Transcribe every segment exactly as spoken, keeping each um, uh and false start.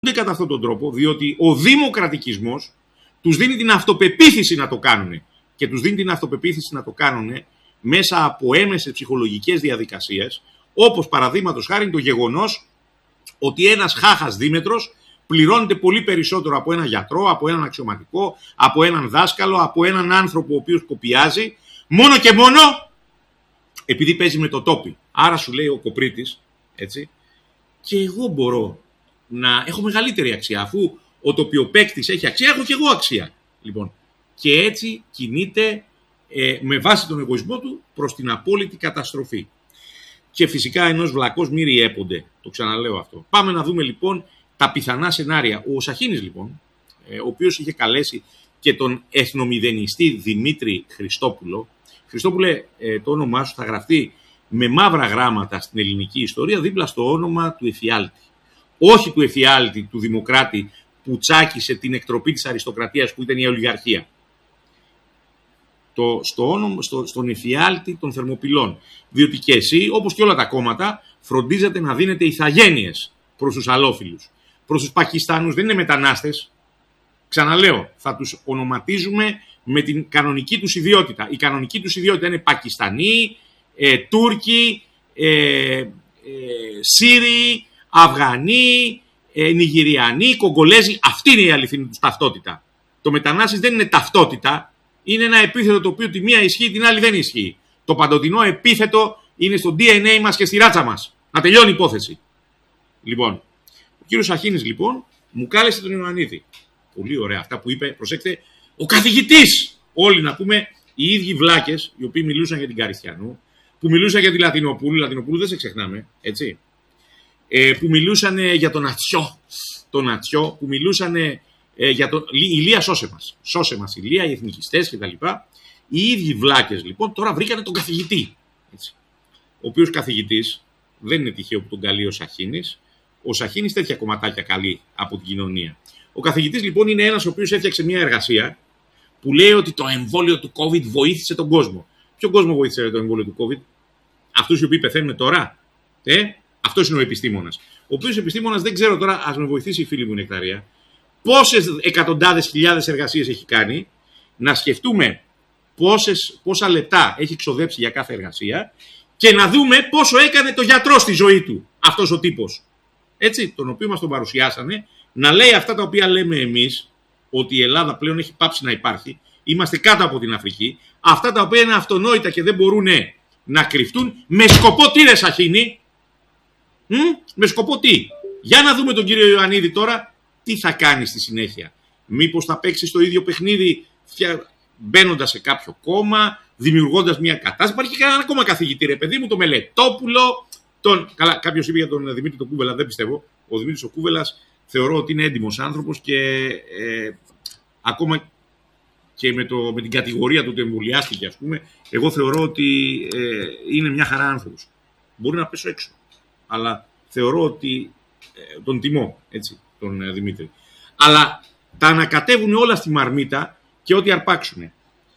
κατά αυτόν τον τρόπο, διότι ο δημοκρατικισμός τους δίνει την αυτοπεποίθηση να το κάνουν και τους δίνει την αυτοπεποίθηση να το κάνουν μέσα από έμεσες ψυχολογικές διαδικασίες, όπως παραδείγματος χάρη το γεγονός ότι ένας χάχας δίμετρος πληρώνεται πολύ περισσότερο από έναν γιατρό, από έναν αξιωματικό, από έναν δάσκαλο, από έναν άνθρωπο ο οποίος κοπιάζει, μόνο και μόνο επειδή παίζει με το τόπι. Άρα σου λέει ο Κοπρίτης, έτσι, και εγώ μπορώ να έχω μεγαλύτερη αξία, αφού ο τοπιοπαίκτης έχει αξία, έχω και εγώ αξία. Λοιπόν, και έτσι κινείται ε, με βάση τον εγωισμό του προς την απόλυτη καταστροφή. Και φυσικά ενός βλακός μη ριέπονται, το ξαναλέω αυτό. Πάμε να δούμε λοιπόν τα πιθανά σενάρια. Ο Σαχίνης λοιπόν, ε, ο οποίος είχε καλέσει και τον εθνομηδενιστή Δημήτρη Χριστόπουλο. Χριστόπουλε, ε, το όνομά σου θα γραφτεί με μαύρα γράμματα στην ελληνική ιστορία δίπλα στο όνομα του εφιάλτη. Όχι του εφιάλτη, του δημοκράτη που τσάκισε την εκτροπή της αριστοκρατίας που ήταν η ολιγαρχία. Το, στο όνομα, στο, στον εφιάλτη των Θερμοπυλών. Διότι και εσύ, όπως και όλα τα κόμματα, φροντίζετε να δίνετε ηθαγένειες προς τους αλλόφιλους. Προς τους Πακιστάνους δεν είναι μετανάστες. Ξαναλέω, θα τους ονοματίζουμε με την κανονική τους ιδιότητα. Η κανονική τους ιδιότητα είναι Πακιστανοί, ε, Τούρκοι, ε, ε, Σύριοι, Αφγανοί, ε, Νιγηριανοί, Κογκολέζοι. Αυτή είναι η αληθινή τους ταυτότητα. Το μετανάστης δεν είναι ταυτότητα. Είναι ένα επίθετο το οποίο τη μία ισχύει, την άλλη δεν ισχύει. Το παντοτινό επίθετο είναι στο ντι εν έι μας και στη ράτσα μας. Να τελειώνει η υπόθεση. Λοιπόν, ο κύριος Σαχίνης λοιπόν μου κάλεσε τον Ιωαννίδη. Πολύ ωραία αυτά που είπε, προσέξτε, ο καθηγητής. Όλοι να πούμε οι ίδιοι βλάκες, οι οποίοι μιλούσαν για την Καριστιανού, που μιλούσαν για τη Λατινοπούλου, Λατινοπούλου δεν σε ξεχνάμε, έτσι. Ε, που μιλούσαν για τον Ατσιό, τον Ατσιό, που μιλούσαν ε, για τον Ηλία σώσε μας. Σώσε μας Ηλία, οι εθνικιστές κτλ. Οι ίδιοι βλάκες λοιπόν τώρα βρήκανε τον καθηγητή. Έτσι. Ο οποίος καθηγητής δεν είναι τυχαίο που τον καλεί ο Σαχίνης. Ο Σαχίνης τέτοια κομματάκια καλεί από την κοινωνία. Ο καθηγητής λοιπόν είναι ένας ο οποίος έφτιαξε μια εργασία που λέει ότι το εμβόλιο του COVID βοήθησε τον κόσμο. Ποιον κόσμο βοήθησε το εμβόλιο του COVID? Αυτούς οι οποίοι πεθαίνουν τώρα. Ε? Αυτός είναι ο επιστήμονας. Ο οποίος επιστήμονας δεν ξέρω τώρα, ας με βοηθήσει η φίλη μου η Νεκταρία, πόσες εκατοντάδες χιλιάδες εργασίες έχει κάνει, να σκεφτούμε πόσες, πόσα λεπτά έχει ξοδέψει για κάθε εργασία και να δούμε πόσο έκανε το γιατρό στη ζωή του αυτός ο τύπος. Έτσι, τον οποίο μας τον παρουσιάσανε, να λέει αυτά τα οποία λέμε εμείς, ότι η Ελλάδα πλέον έχει πάψει να υπάρχει, είμαστε κάτω από την Αφρική, αυτά τα οποία είναι αυτονόητα και δεν μπορούν να κρυφτούν, με σκοπό τι ρε Σαχίνη, Μ? με σκοπό τι. Για να δούμε τον κύριο Ιωαννίδη τώρα, τι θα κάνει στη συνέχεια. Μήπως θα παίξει στο ίδιο παιχνίδι, μπαίνοντας σε κάποιο κόμμα, δημιουργώντας μια κατάσταση. Υπάρχει και ένα ακόμα καθηγητή, ρε παιδί μου, το Μελετόπουλο. Τον... Καλά, κάποιος είπε για τον Δημήτρη τον Κούβελα, δεν πιστεύω. Ο Δημήτρης ο Κούβελας θεωρώ ότι είναι έντιμος άνθρωπος και ε, ακόμα και με, το, με την κατηγορία του ότι εμβολιάστηκε, ας πούμε, εγώ θεωρώ ότι ε, είναι μια χαρά άνθρωπος. Μπορεί να πέσω έξω, αλλά θεωρώ ότι ε, τον τιμώ, έτσι, τον ε, Δημήτρη. Αλλά τα ανακατεύουν όλα στη μαρμίτα και ό,τι αρπάξουν.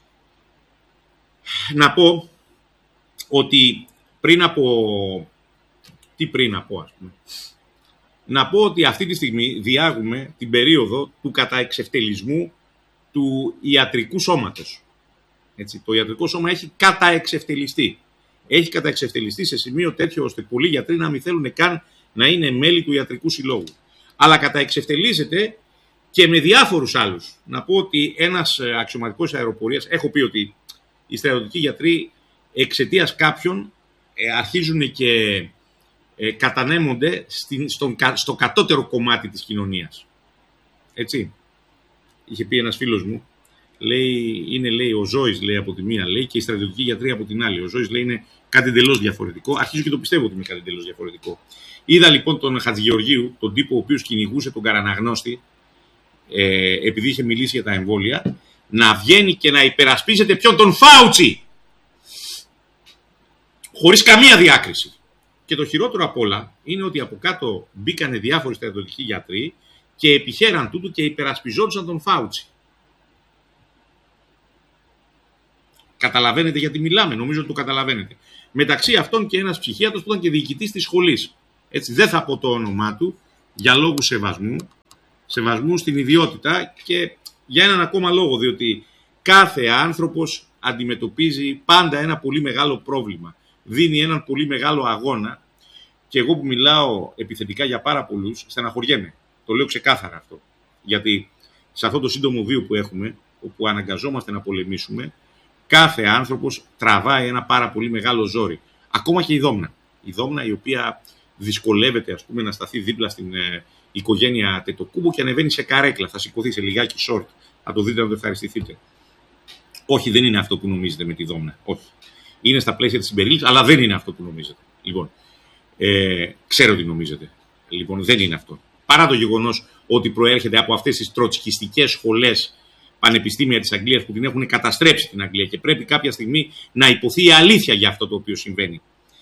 Να πω ότι πριν από... Τι πριν να πω, ας πούμε. Να πω ότι αυτή τη στιγμή διάγουμε την περίοδο του καταεξευτελισμού του ιατρικού σώματος. Έτσι, το ιατρικό σώμα έχει καταεξευτελιστεί. Έχει καταεξευτελιστεί σε σημείο τέτοιο ώστε πολλοί γιατροί να μην θέλουν καν να είναι μέλη του ιατρικού συλλόγου. Αλλά καταεξευτελίζεται και με διάφορους άλλους. Να πω ότι ένας αξιωματικός αεροπορίας, έχω πει ότι οι στρατιωτικοί γιατροί εξαιτίας κάποιων ε, αρχίζουν και ε, κατανέμονται στην, στον, στο κατώτερο κομμάτι της κοινωνίας. Έτσι. Είχε πει ένας φίλος μου, λέει, είναι λέει, ο Ζώης λέει, από τη μία λέει, και οι στρατιωτικοί γιατροί από την άλλη. Ο Ζώης λέει είναι κάτι εντελώς διαφορετικό. Αρχίζω και το πιστεύω ότι είναι κάτι εντελώς διαφορετικό. Είδα λοιπόν τον Χατζηγεωργίου, τον τύπο ο οποίος κυνηγούσε τον Καραναγνώστη, ε, επειδή είχε μιλήσει για τα εμβόλια, να βγαίνει και να υπερασπίζεται ποιον, τον Φάουτσι. Χωρίς καμία διάκριση. Και το χειρότερο απ' όλα είναι ότι από κάτω μπήκανε διάφοροι στρατιωτικοί γιατροί και επιχέραν τούτου και υπερασπιζόντουσαν τον Φάουτσι. Καταλαβαίνετε γιατί μιλάμε, νομίζω ότι το καταλαβαίνετε. Μεταξύ αυτών και ένας ψυχίατρος που ήταν και διοικητής της σχολής. Έτσι, δεν θα πω το όνομά του, για λόγους σεβασμού, σεβασμού στην ιδιότητα και για έναν ακόμα λόγο, διότι κάθε άνθρωπος αντιμετωπίζει πάντα ένα πολύ μεγάλο πρόβλημα, δίνει έναν πολύ μεγάλο αγώνα και εγώ που μιλάω επιθετικά για πάρα πολλούς, στεναχωριέμαι. Το λέω ξεκάθαρα αυτό. Γιατί σε αυτό το σύντομο βίο που έχουμε, όπου αναγκαζόμαστε να πολεμήσουμε, κάθε άνθρωπος τραβάει ένα πάρα πολύ μεγάλο ζόρι. Ακόμα και η Δόμνα. Η Δόμνα η οποία δυσκολεύεται ας πούμε, να σταθεί δίπλα στην ε, οικογένεια Τετοκούμπο και ανεβαίνει σε καρέκλα. Θα σηκωθεί σε λιγάκι short. Θα το δείτε να το ευχαριστηθείτε. Όχι, δεν είναι αυτό που νομίζετε με τη Δόμνα. Όχι. Είναι στα πλαίσια της συμπερίληψης, αλλά δεν είναι αυτό που νομίζετε. Λοιπόν, ε, ξέρω τι νομίζετε. Λοιπόν, δεν είναι αυτό. Παρά το γεγονός ότι προέρχεται από αυτές τις τροτσκιστικές σχολές πανεπιστήμια της Αγγλίας που την έχουν καταστρέψει την Αγγλία και πρέπει κάποια στιγμή να υποθεί η αλήθεια για αυτό το οποίο συμβαίνει.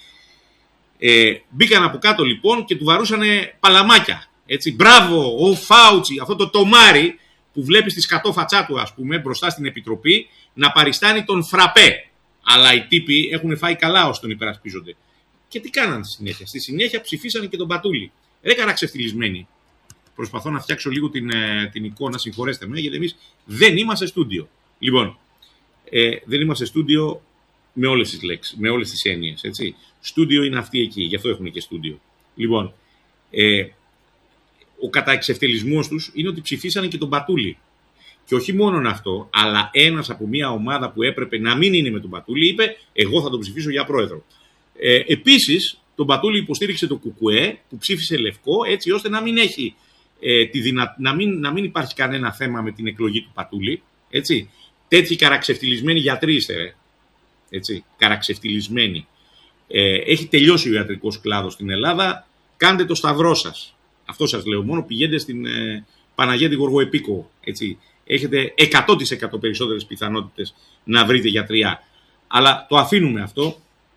Ε, μπήκαν από κάτω λοιπόν και του βαρούσανε παλαμάκια. Έτσι, μπράβο, ο Φάουτσι, αυτό το τομάρι που βλέπει στη σκατόφατσά του, ας πούμε, μπροστά στην επιτροπή, να παριστάνει τον φραπέ. Αλλά οι τύποι έχουν φάει καλά όσο τον υπερασπίζονται. Και τι κάνανε στη συνέχεια. Στη συνέχεια ψηφίσανε και τον Πατούλη. Ρε καραξευτιλισμένοι. Προσπαθώ να φτιάξω λίγο την, την εικόνα, συγχωρέστε με, γιατί εμείς δεν είμαστε στούντιο. Λοιπόν, ε, δεν είμαστε στούντιο με όλες τις λέξεις, με όλες τις έννοιες. Έτσι. Στούντιο είναι αυτοί εκεί, γι' αυτό έχουν και στούντιο. Λοιπόν, ε, ο καταεξευτελισμός τους είναι ότι ψηφίσανε και τον Πατούλη. Και όχι μόνο αυτό, αλλά ένας από μια ομάδα που έπρεπε να μην είναι με τον Πατούλη είπε: εγώ θα τον ψηφίσω για πρόεδρο. Ε, επίσης, τον Πατούλη υποστήριξε το Κουκουέ που ψήφισε λευκό, έτσι ώστε να μην, έχει, ε, τη δυνα... να μην, να μην υπάρχει κανένα θέμα με την εκλογή του Πατούλη. Έτσι. Τέτοιοι καραξευτιλισμένοι γιατροί είστε, ρε. Έτσι. Καραξευτιλισμένοι. Ε, έχει τελειώσει ο ιατρικός κλάδος στην Ελλάδα. Κάντε το σταυρό σας. Αυτό σας λέω. Μόνο πηγαίνετε στην ε, Παναγιώτη Γοργοεπίκο. Έτσι. Έχετε εκατό τοις εκατό περισσότερες πιθανότητες να βρείτε γιατριά. Αλλά το αφήνουμε αυτό.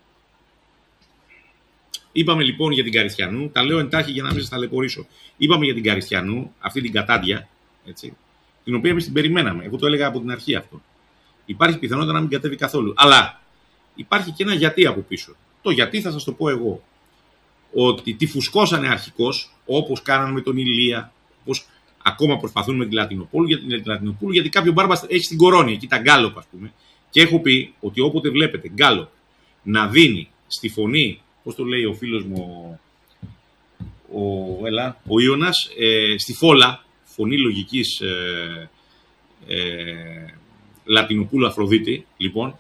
Είπαμε λοιπόν για την Καριστιανού, τα λέω εντάχει για να μην σας ταλαιπωρήσω. Είπαμε για την Καριστιανού, αυτή την κατάντια, έτσι, την οποία εμείς την περιμέναμε. Εγώ το έλεγα από την αρχή αυτό. Υπάρχει πιθανότητα να μην κατέβει καθόλου. Αλλά υπάρχει και ένα γιατί από πίσω. Το γιατί θα σας το πω εγώ. Ότι τη φουσκώσανε αρχικώς, όπως κάνανε με τον Ηλία, όπως ακόμα προσπαθούν με τη Λατινοπούλου, για την Λατινοπούλου, γιατί κάποιο μπάρμπα έχει στην κορώνη, εκεί τα Γκάλοπ, ας πούμε. Και έχω πει ότι όποτε βλέπετε Γκάλοπ να δίνει στη φωνή, πώς το λέει ο φίλος μου ο, έλα, ο Ιώνας, ε, στη φόλα, φωνή λογικής ε, ε, Λατινοπούλου Αφροδίτη, λοιπόν,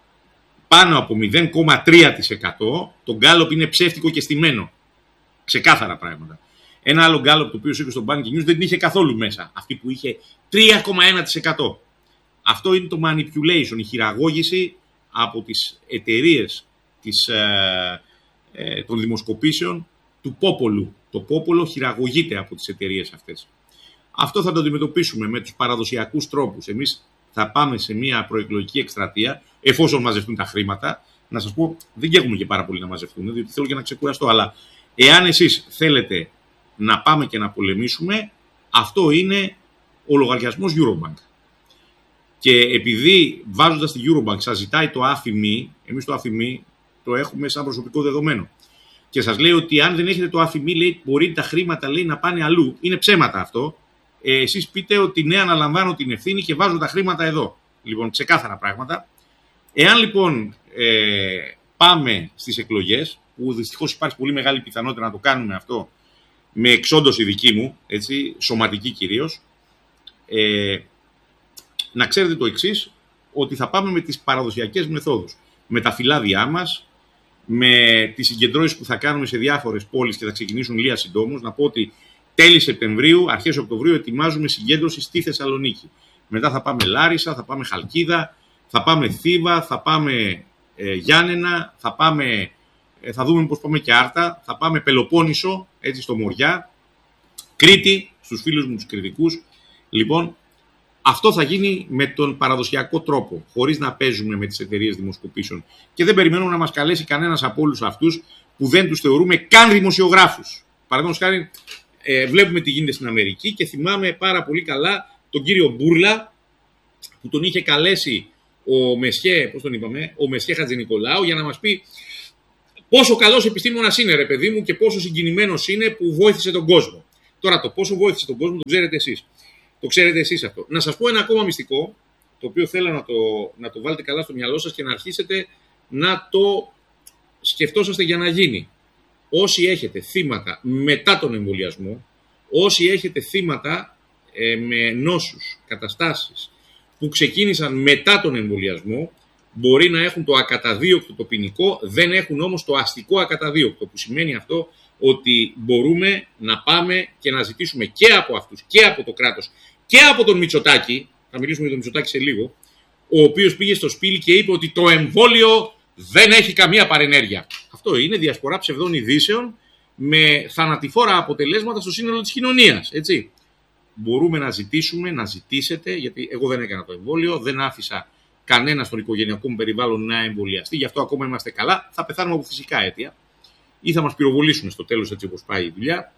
πάνω από μηδέν κόμμα τρία τοις εκατό το γκάλοπ είναι ψεύτικο και στημένο. Ξεκάθαρα πράγματα. Ένα άλλο γκάλοπ το οποίο σήκωσε στον Banking News δεν είχε καθόλου μέσα. Αυτή που είχε τρία κόμμα ένα τοις εκατό. Αυτό είναι το manipulation, η χειραγώγηση από τις εταιρείες της, ε, ε, των δημοσκοπήσεων του Πόπολου. Το Πόπολο χειραγωγείται από τις εταιρείες αυτές. Αυτό θα το αντιμετωπίσουμε με τους παραδοσιακούς τρόπους. Εμείς θα πάμε σε μια προεκλογική εκστρατεία, εφόσον μαζευτούν τα χρήματα. Να σας πω, δεν έχουμε και πάρα πολύ να μαζευτούν, διότι θέλω και να ξεκουραστώ. Αλλά εάν εσείς θέλετε να πάμε και να πολεμήσουμε, αυτό είναι ο λογαριασμός Eurobank. Και επειδή βάζοντας τη Eurobank σας ζητάει το άφημι, εμείς το άφημι το έχουμε σαν προσωπικό δεδομένο. Και σας λέει ότι αν δεν έχετε το άφημι, λέει, μπορεί τα χρήματα λέει, να πάνε αλλού. Είναι ψέματα αυτό. Ε, εσείς πείτε ότι ναι, αναλαμβάνω την ευθύνη και βάζω τα χρήματα εδώ. Λοιπόν, ξεκάθαρα πράγματα. Εάν λοιπόν ε, πάμε στις εκλογές, που δυστυχώς υπάρχει πολύ μεγάλη πιθανότητα να το κάνουμε αυτό με εξόντωση δική μου, έτσι, σωματική κυρίως, ε, να ξέρετε το εξής, ότι θα πάμε με τις παραδοσιακές μεθόδους. Με τα φυλάδια μας, με τις συγκεντρώσεις που θα κάνουμε σε διάφορες πόλεις και θα ξεκινήσουν λίγα συντόμως. Να πω ότι τέλη Σεπτεμβρίου, αρχές Οκτωβρίου ετοιμάζουμε συγκέντρωση στη Θεσσαλονίκη. Μετά θα πάμε Λάρισα, θα πάμε Χαλκίδα, θα πάμε Θήβα, θα πάμε ε, Γιάννενα, θα, πάμε, ε, θα δούμε πώς πάμε και Άρτα, θα πάμε Πελοπόννησο, έτσι στο Μοριά, Κρήτη, στους φίλους μου τους κριτικούς. Λοιπόν, αυτό θα γίνει με τον παραδοσιακό τρόπο, χωρίς να παίζουμε με τις εταιρείες δημοσκοπήσεων. Και δεν περιμένουμε να μας καλέσει κανένας από όλους αυτούς που δεν τους θεωρούμε καν δημοσιογράφους. Παραδείγματος χάρη, ε, βλέπουμε τι γίνεται στην Αμερική και θυμάμαι πάρα πολύ καλά τον κύριο Μπούρλα που τον είχε καλέσει ο Μεσχέ, πώς τον είπαμε, ο Μεσχέ Χατζηνικολάου για να μας πει πόσο καλός επιστήμονας είναι, ρε παιδί μου, και πόσο συγκινημένος είναι που βοήθησε τον κόσμο. Τώρα το πόσο βοήθησε τον κόσμο το ξέρετε εσείς. Το ξέρετε εσείς αυτό. Να σας πω ένα ακόμα μυστικό, το οποίο θέλω να το, να το βάλετε καλά στο μυαλό σας και να αρχίσετε να το σκεφτόσαστε για να γίνει. Όσοι έχετε θύματα μετά τον εμβολιασμό, όσοι έχετε θύματα ε, με νόσους, καταστάσεις που ξεκίνησαν μετά τον εμβολιασμό, μπορεί να έχουν το ακαταδίωκτο το ποινικό, δεν έχουν όμως το αστικό ακαταδίωκτο, που σημαίνει αυτό ότι μπορούμε να πάμε και να ζητήσουμε και από αυτούς και από το κράτος και από τον Μητσοτάκη, θα μιλήσουμε για τον Μητσοτάκη σε λίγο, ο οποίος πήγε στο σπίτι και είπε ότι το εμβόλιο δεν έχει καμία παρενέργεια. Αυτό είναι διασπορά ψευδών ειδήσεων με θανατηφόρα αποτελέσματα στο σύνολο της κοινωνίας. Έτσι. Μπορούμε να ζητήσουμε, να ζητήσετε, γιατί εγώ δεν έκανα το εμβόλιο, δεν άφησα κανένα στον οικογενειακό μου περιβάλλον να εμβολιαστεί, γι' αυτό ακόμα είμαστε καλά. Θα πεθάνουμε από φυσικά αίτια ή θα μας πυροβολήσουν στο τέλος, έτσι όπως πάει η δουλειά.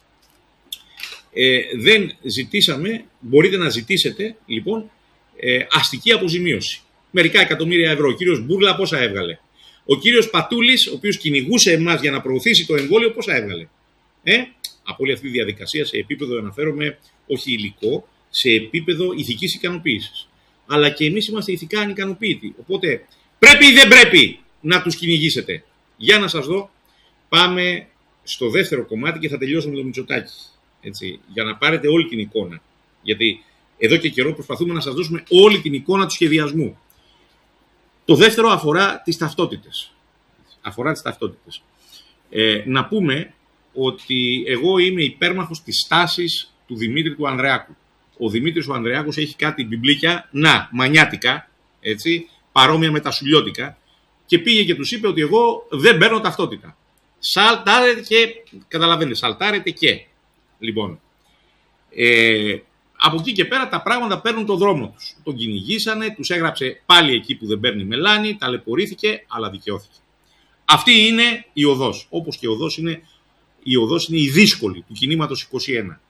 Ε, δεν ζητήσαμε, μπορείτε να ζητήσετε λοιπόν ε, αστική αποζημίωση. Μερικά εκατομμύρια ευρώ. Ο κύριος Μπούρλα πόσα έβγαλε? Ο κύριος Πατούλης, ο οποίος κυνηγούσε εμάς για να προωθήσει το εμβόλιο, πόσα έβγαλε? Ε, από όλη αυτή τη διαδικασία σε επίπεδο, αναφέρομαι, όχι υλικό, σε επίπεδο ηθικής ικανοποίησης. Αλλά και εμείς είμαστε ηθικά ανικανοποίητοι. Οπότε πρέπει ή δεν πρέπει να τους κυνηγήσετε? Για να σας δω, πάμε στο δεύτερο κομμάτι και θα τελειώσουμε με το Μητσοτάκη. Έτσι, για να πάρετε όλη την εικόνα. Γιατί εδώ και καιρό προσπαθούμε να σας δώσουμε όλη την εικόνα του σχεδιασμού. Το δεύτερο αφορά τις ταυτότητες. Αφορά τις ταυτότητες. Ε, να πούμε ότι εγώ είμαι υπέρμαχος της στάσης του Δημήτρη του Ανδρεάκου. Ο Δημήτρης ο Ανδρεάκος έχει κάτι μπιμπλίκια, να, μανιάτικα, έτσι, παρόμοια με τα σουλιώτικα, και πήγε και τους είπε ότι εγώ δεν παίρνω ταυτότητα. Σαλτάρετε και, καταλαβαίνετε, σαλτάρετε και. Λοιπόν, ε, από εκεί και πέρα τα πράγματα παίρνουν το δρόμο τους. Τον κυνηγήσανε, τους έγραψε πάλι εκεί που δεν παίρνει μελάνη, ταλαιπωρήθηκε, αλλά δικαιώθηκε. Αυτή είναι η οδός, όπως και η οδός είναι η, οδός είναι η δύσκολη του κινήματος είκοσι ένα.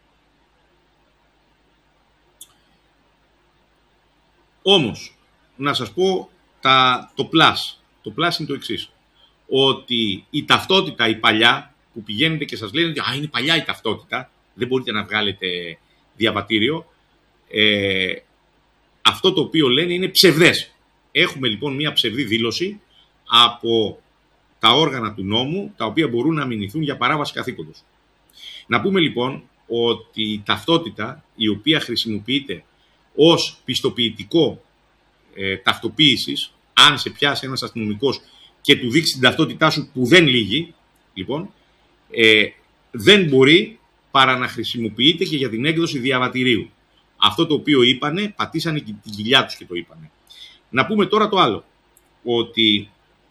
Όμως, να σας πω τα, το πλάς. Το πλάς είναι το εξής. Ότι η ταυτότητα, η παλιά, που πηγαίνετε και σας λένε ότι α, είναι παλιά η ταυτότητα, δεν μπορείτε να βγάλετε διαβατήριο, ε, αυτό το οποίο λένε είναι ψευδές. Έχουμε λοιπόν μια ψευδή δήλωση από τα όργανα του νόμου, τα οποία μπορούν να μηνυθούν για παράβαση καθήκοντος. Να πούμε λοιπόν ότι η ταυτότητα, η οποία χρησιμοποιείται ως πιστοποιητικό ε, ταυτοποίησης, αν σε πιάσει ένας αστυνομικός και του δείξει την ταυτότητά σου που δεν λύγει, λοιπόν, ε, δεν μπορεί παρά να χρησιμοποιείται και για την έκδοση διαβατηρίου. Αυτό το οποίο είπανε, πατήσανε την κοιλιά τους και το είπανε. Να πούμε τώρα το άλλο, ότι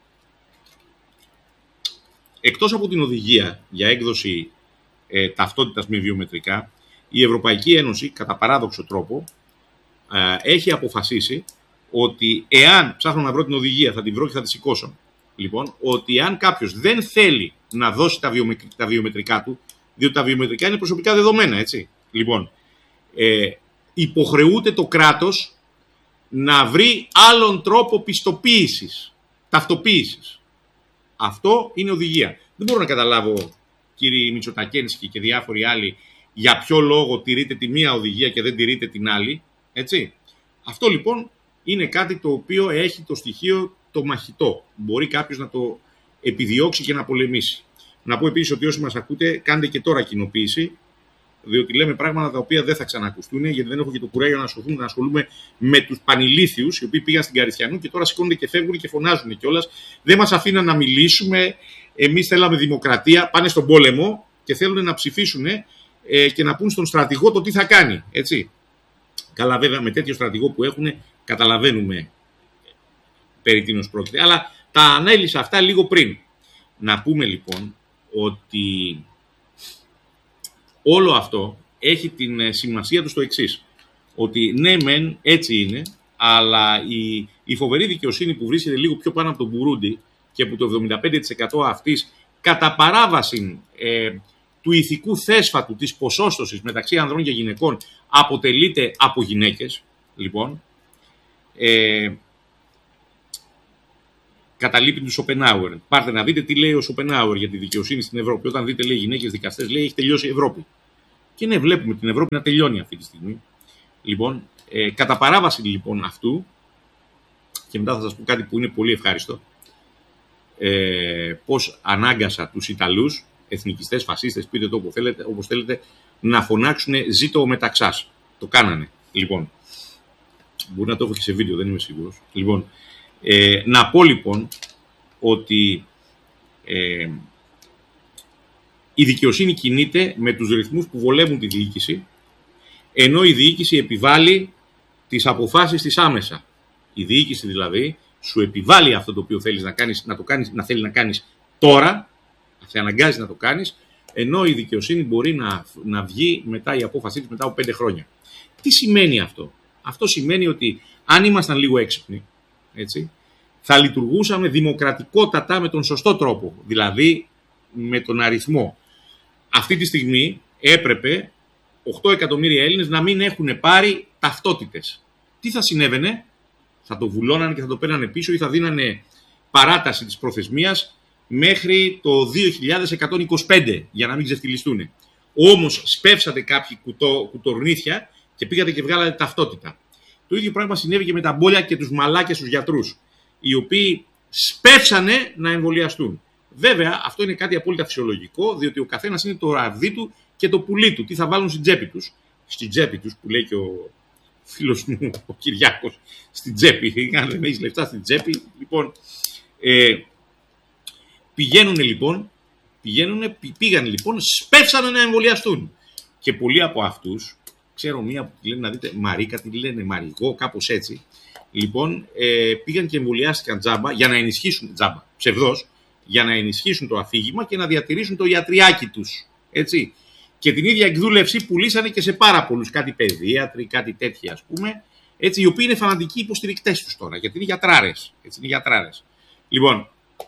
εκτός από την οδηγία για έκδοση ε, ταυτότητας με βιομετρικά, η Ευρωπαϊκή Ένωση, κατά παράδοξο τρόπο, ε, έχει αποφασίσει ότι εάν, ψάχνω να βρω την οδηγία, θα την βρω και θα τη σηκώσω, λοιπόν, ότι αν κάποιος δεν θέλει να δώσει τα, βιομετρικά, τα βιομετρικά του, διότι τα βιομετρικά είναι προσωπικά δεδομένα, έτσι, λοιπόν, ε, υποχρεούται το κράτος να βρει άλλον τρόπο πιστοποίησης, ταυτοποίησης. Αυτό είναι οδηγία. Δεν μπορώ να καταλάβω, κύριοι Μητσοτακένσκι και διάφοροι άλλοι, για ποιο λόγο τηρείτε τη μία οδηγία και δεν τηρείτε την άλλη, έτσι. Αυτό λοιπόν είναι κάτι το οποίο έχει το στοιχείο το μαχητό. Μπορεί κάποιος να το επιδιώξει και να πολεμήσει. Να πω επίσης ότι όσοι μας ακούτε, κάντε και τώρα κοινοποίηση, διότι λέμε πράγματα τα οποία δεν θα ξανακουστούν, γιατί δεν έχω και το κουράγιο να ασχολούμαι, να ασχολούμαι με τους πανηλήθιους, οι οποίοι πήγαν στην Καριστιανού και τώρα σηκώνονται και φεύγουν και φωνάζουν κιόλας. Δεν μας αφήναν να μιλήσουμε. Εμείς θέλαμε δημοκρατία, πάνε στον πόλεμο και θέλουν να ψηφίσουν ε, και να πούν στον στρατηγό το τι θα κάνει. Έτσι. Καλά, βέβαια, με τέτοιο στρατηγό που έχουν, καταλαβαίνουμε περί τίνος πρόκειται. Αλλά τα ανέλησα αυτά λίγο πριν. Να πούμε λοιπόν ότι όλο αυτό έχει την σημασία του στο εξής. Ότι ναι μεν έτσι είναι, αλλά η, η φοβερή δικαιοσύνη που βρίσκεται λίγο πιο πάνω από τον Μπουρούντι και που το εβδομήντα πέντε τοις εκατό αυτής κατά παράβαση ε, του ηθικού θέσφατου της ποσόστοσης μεταξύ ανδρών και γυναικών αποτελείται από γυναίκες, λοιπόν, ε, καταλείπει του Σοπενάουερ. Πάρτε να δείτε τι λέει ο Σοπενάουερ για τη δικαιοσύνη στην Ευρώπη. Όταν δείτε, λέει, γυναίκες δικαστές, λέει, έχει τελειώσει η Ευρώπη. Και ναι, βλέπουμε την Ευρώπη να τελειώνει αυτή τη στιγμή. Λοιπόν, ε, κατά παράβαση λοιπόν αυτού, και μετά θα σας πω κάτι που είναι πολύ ευχάριστο, ε, πώς ανάγκασα τους Ιταλούς, εθνικιστές, φασίστες, πείτε το όπως θέλετε, όπως θέλετε, να φωνάξουν «Ζήτω ο Μεταξάς». Το κάνανε. Λοιπόν, μπορεί να το έχω και σε βίντεο, δεν είμαι σίγουρος. Λοιπόν, ε, να πω λοιπόν ότι ε, η δικαιοσύνη κινείται με τους ρυθμούς που βολεύουν τη διοίκηση, ενώ η διοίκηση επιβάλλει τις αποφάσεις της άμεσα. Η διοίκηση δηλαδή σου επιβάλλει αυτό το οποίο θέλεις να κάνεις, να, το κάνεις, να θέλει να κάνεις τώρα, σε αναγκάζει να το κάνεις, ενώ η δικαιοσύνη μπορεί να, να βγει μετά η απόφασή της μετά από πέντε χρόνια. Τι σημαίνει αυτό? Αυτό σημαίνει ότι αν ήμασταν λίγο έξυπνοι, έτσι, θα λειτουργούσαμε δημοκρατικότατα με τον σωστό τρόπο, δηλαδή με τον αριθμό. Αυτή τη στιγμή έπρεπε οκτώ εκατομμύρια Έλληνες να μην έχουν πάρει ταυτότητες. Τι θα συνέβαινε? Θα το βουλώνανε και θα το παίρνανε πίσω ή θα δίνανε παράταση της προθεσμίας μέχρι το δύο χιλιάδες εκατόν είκοσι πέντε για να μην ξεφτυλιστούν. Όμως σπεύσατε κάποιοι κουτο, κουτορνήθια και πήγατε και βγάλατε ταυτότητα. Το ίδιο πράγμα συνέβη και με τα μπόλια και τους μαλάκες τους γιατρούς, οι οποίοι σπεύσανε να εμβολιαστούν. Βέβαια, αυτό είναι κάτι απόλυτα φυσιολογικό, διότι ο καθένας είναι το ραβδί του και το πουλί του. Τι θα βάλουν στην τσέπη τους. Στην τσέπη τους, που λέει και ο φίλος μου, ο Κυριάκος, στην τσέπη. Αν δεν έχεις λεφτά στην τσέπη, λοιπόν. Ε, πηγαίνουν λοιπόν, πηγαίνουν, πήγαν λοιπόν, σπεύσανε να εμβολιαστούν. Και πολλοί από αυτούς, ξέρω μία που τη λένε, να δείτε, Μαρίκα, τη λένε Μαριγό, κάπως έτσι. Λοιπόν, ε, πήγαν και εμβολιάστηκαν τζάμπα για να ενισχύσουν, τζάμπα, ψευδός, για να ενισχύσουν το αφήγημα και να διατηρήσουν το ιατριάκι τους. Έτσι. Και την ίδια εκδούλευση πουλήσανε και σε πάρα πολλούς, κάτι παιδίατροι, κάτι τέτοιοι ας πούμε, έτσι, οι οποίοι είναι φανατικοί υποστηρικτές τους τώρα, γιατί είναι γιατράρες. Έτσι, είναι γιατράρες. Λοιπόν,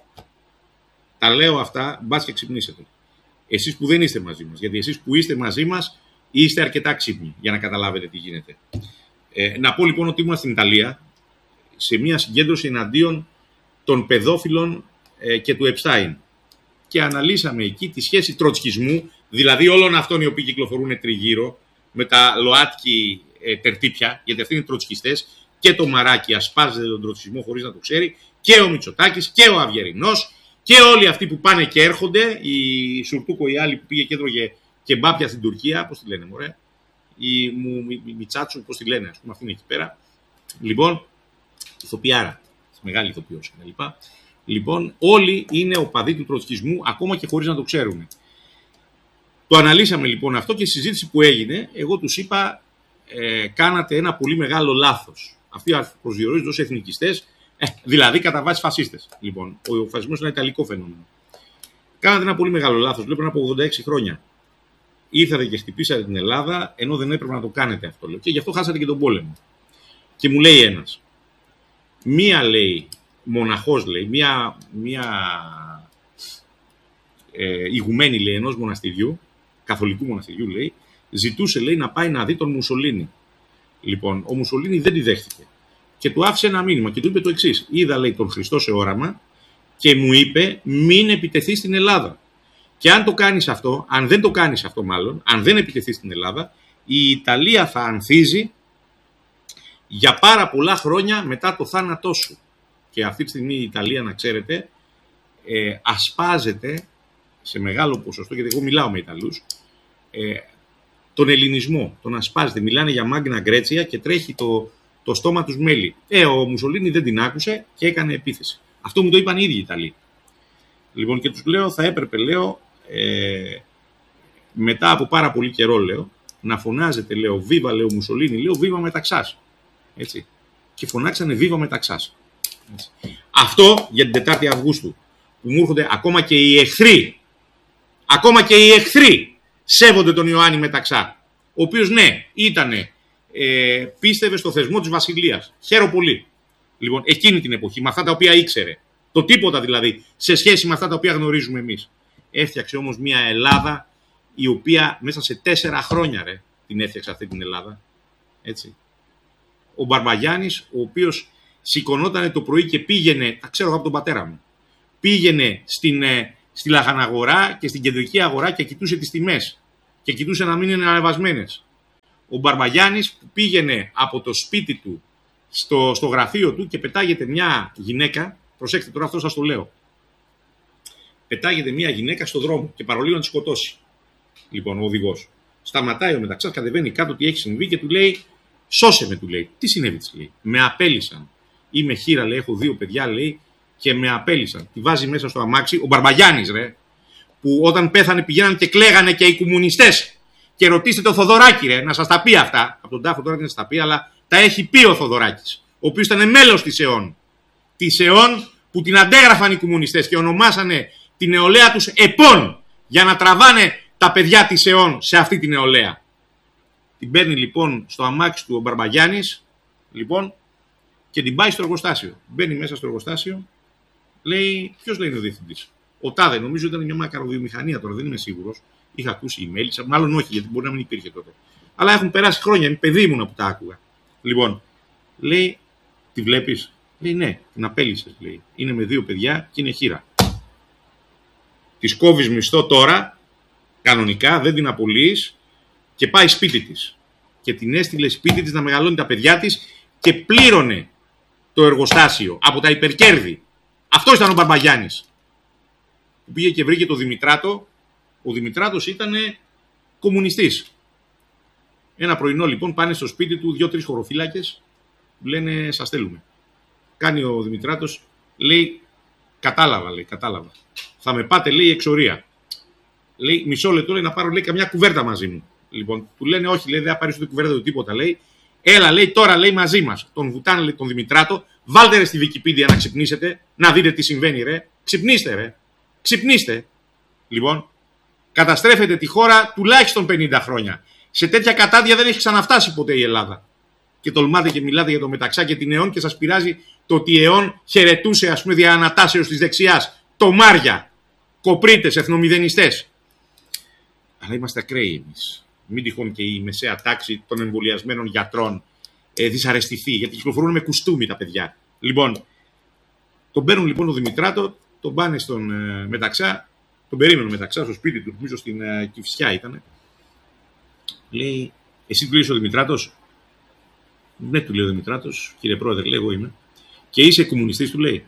τα λέω αυτά, μπας και ξυπνήσετε. Εσείς που δεν είστε μαζί μας, γιατί εσείς που είστε μαζί μας είστε αρκετά ξύπνοι για να καταλάβετε τι γίνεται. Ε, να πω λοιπόν ότι ήμουν στην Ιταλία σε μια συγκέντρωση εναντίον των παιδόφιλων ε, και του Επστάιν. Και αναλύσαμε εκεί τη σχέση τροτσκισμού, δηλαδή όλων αυτών οι οποίοι κυκλοφορούν τριγύρω με τα ΛΟΑΤΚΙ ε, τερτύπια, γιατί αυτοί είναι τροτσκιστές, και το Μαράκι ασπάζεται τον τροτσκισμό χωρίς να το ξέρει, και ο Μητσοτάκης και ο Αυγερινός και όλοι αυτοί που πάνε και έρχονται, η Σουρτούκο η άλλη που πήγε και έτρωγε κεμπάπια στην Τουρκία, πώς τη λένε μωρέ, η Μιτσάτσου, πώς τη λένε, ας πούμε, αυτή είναι εκεί πέρα. Λοιπόν, ηθοποιάρα, μεγάλη ηθοποιός κλπ. Λοιπόν, όλοι είναι οπαδοί του τροτσκισμού, ακόμα και χωρίς να το ξέρουν. Το αναλύσαμε λοιπόν αυτό και στη συζήτηση που έγινε, εγώ τους είπα, ε, κάνατε ένα πολύ μεγάλο λάθος. Αυτοί προσδιορίζονται ως εθνικιστές, ε, δηλαδή κατά βάση φασίστες. Λοιπόν, ο φασισμός είναι ένα ιταλικό φαινόμενο. Κάνατε ένα πολύ μεγάλο λάθος, λέω πριν από ογδόντα έξι χρόνια. Ήρθατε και χτυπήσατε την Ελλάδα, ενώ δεν έπρεπε να το κάνετε αυτό. Λέω. Και γι' αυτό χάσατε και τον πόλεμο. Και μου λέει ένας, μία λέει, μοναχός λέει, μία, μία ε, ηγουμένη λέει ενός μοναστηριού, καθολικού μοναστηριού λέει, ζητούσε λέει να πάει να δει τον Μουσολίνι. Λοιπόν, ο Μουσολίνι δεν τη δέχτηκε. Και του άφησε ένα μήνυμα και του είπε το εξής. Είδα λέει τον Χριστό σε όραμα και μου είπε μην επιτεθεί στην Ελλάδα. Και αν το κάνεις αυτό, αν δεν το κάνεις αυτό μάλλον, αν δεν επιτεθεί στην Ελλάδα, η Ιταλία θα ανθίζει για πάρα πολλά χρόνια μετά το θάνατό σου. Και αυτή τη στιγμή η Ιταλία, να ξέρετε, ε, ασπάζεται σε μεγάλο ποσοστό, γιατί εγώ μιλάω με Ιταλούς, ε, τον ελληνισμό, τον ασπάζεται. Μιλάνε για Μάγνα Γκρέτσια και τρέχει το, το στόμα τους μέλι. Ε, ο Μουσολίνι δεν την άκουσε και έκανε επίθεση. Αυτό μου το είπαν οι ίδιοι οι Ιταλοί. Λοιπόν, και τους λέω, θα έπρεπε, λέω, ε, μετά από πάρα πολύ καιρό, λέω, να φωνάζετε, λέω, βίβα, λέω, Μουσολίνι, λέω, βίβα Μεταξάς. Έτσι. Και φωνάξανε βίβα Μεταξάς. Έτσι. Αυτό για την τετάρτη Αυγούστου, που μου έρχονται ακόμα και οι εχθροί, ακόμα και οι εχθροί σέβονται τον Ιωάννη Μεταξά, ο οποίος, ναι, ήτανε, ε, πίστευε στο θεσμό της Βασιλείας. Χαίρομαι πολύ. Λοιπόν, εκείνη την εποχή, με αυτά τα οποία ήξερε, το τίποτα δηλαδή, σε σχέση με αυτά τα οποία γνωρίζουμε εμείς. Έφτιαξε όμως μια Ελλάδα, η οποία μέσα σε τέσσερα χρόνια, ρε, την έφτιαξε αυτή την Ελλάδα. Έτσι. Ο Μπαρμπαγιάννης, ο οποίος σηκωνόταν το πρωί και πήγαινε, τα ξέρω από τον πατέρα μου, πήγαινε στην, ε, στη Λαχαναγορά και στην κεντρική αγορά και κοιτούσε τις τιμές. και κοιτούσε να μην είναι ανεβασμένες. Ο Μπαρμπαγιάννης που πήγαινε από το σπίτι του στο, στο γραφείο του και πετάγεται μια γυναίκα, προσέξτε τώρα αυτό σας το λέω, πετάγεται μια γυναίκα στο δρόμο και παρολίγο να τη σκοτώσει. Λοιπόν, ο οδηγός σταματάει ο Μεταξάς, κατεβαίνει κάτω τι έχει συμβεί και του λέει: σώσε με, του λέει. Τι συνέβη, της λέει. Με απέλησαν. Είμαι χείρα, λέει, έχω δύο παιδιά, λέει, και με απέλησαν. Τη βάζει μέσα στο αμάξι, ο Μπαρμπαγιάννης, ρε, που όταν πέθανε πηγαίναν και κλαίγανε και οι κομμουνιστές. Και ρωτήστε το Θοδωράκη, ρε, να σας τα πει αυτά. Από τον τάφο τώρα δεν σας τα πει, αλλά τα έχει πει ο Θοδωράκης, ο οποίος ήταν μέλος της ΕΟΝ. Της ΕΟΝ που την αντέγραφαν οι κομμουνιστές και ονομάσανε την νεολαία τους ΕΠΟΝ για να τραβάνε τα παιδιά της ΕΟΝ σε αυτή την νεολαία. Την παίρνει λοιπόν στο αμάξι του ο Μπαρμπαγιάννης, λοιπόν, και την πάει στο εργοστάσιο. Μπαίνει μέσα στο εργοστάσιο, λέει: ποιος λέει είναι ο διευθυντής? Ο τάδε, νομίζω ήταν μια μακαροβιομηχανία τώρα, δεν είμαι σίγουρος. Είχα ακούσει email, μάλλον όχι, γιατί μπορεί να μην υπήρχε τότε. Αλλά έχουν περάσει χρόνια, είναι παιδί μου που τα άκουγα. Λοιπόν, λέει: τη βλέπεις? Λέει: ναι, την απέλυσες, λέει. Είναι με δύο παιδιά και είναι χείρα. Της κόβεις μισθό τώρα, κανονικά, δεν την απολύεις και πάει σπίτι της. Και την έστειλε σπίτι της να μεγαλώνει τα παιδιά της και πλήρωνε το εργοστάσιο από τα υπερκέρδη. Αυτό ήταν ο Μπαρμπαγιάννης. Που πήγε και βρήκε το Δημητράτο. Ο Δημητράτος ήταν κομμουνιστής. Ένα πρωινό λοιπόν πάνε στο σπίτι του δύο-τρεις χωροφύλακες, λένε: σας θέλουμε. Κάνει ο Δημητράτος, λέει: κατάλαβα, λέει, κατάλαβα. Θα με πάτε, λέει, εξορία. Λέει: μισό λεπτό, λέει, να πάρω, λέει, καμιά κουβέρτα μαζί μου. Λοιπόν, του λένε: όχι, λέει, δεν θα πάρεις ούτε κουβέρτα του τίποτα, λέει. Έλα, λέει, τώρα, λέει, μαζί μας. Τον βουτάνε, λέει, τον Δημητράτο. Βάλτε, ρε, στη Wikipedia να ξυπνήσετε, να δείτε τι συμβαίνει, ρε. Ξυπνήστε, ρε. Ξυπνήστε. Λοιπόν, καταστρέφεται τη χώρα τουλάχιστον πενήντα χρόνια. Σε τέτοια κατάδια δεν έχει ξαναφτάσει ποτέ η Ελλάδα. Και τολμάτε και μιλάτε για το Μεταξά και την ΕΟΝ και σας πειράζει το ότι η ΕΟΝ χαιρετούσε, ας πούμε, δια ανατάσεως της δεξιάς. Τομάρια, κοπρίτες, εθνομηδενιστές. Αλλά είμαστε ακραίοι εμείς. Μην τυχόν και η μεσαία τάξη των εμβολιασμένων γιατρών ε, δυσαρεστηθεί, γιατί κυκλοφορούν με κουστούμι τα παιδιά. Λοιπόν, τον παίρνουν λοιπόν τον Δημητράτο, τον πάνε στον ε, Μεταξά, τον περίμενε Μεταξά στο σπίτι του, νομίζω στην ε, Κηφισιά ήταν. Λέει: εσύ του λέει ο Δημητράτος? Ναι, του λέει ο Δημητράτος, κύριε πρόεδρε, λέει, εγώ είμαι. Και είσαι κομμουνιστής, του λέει.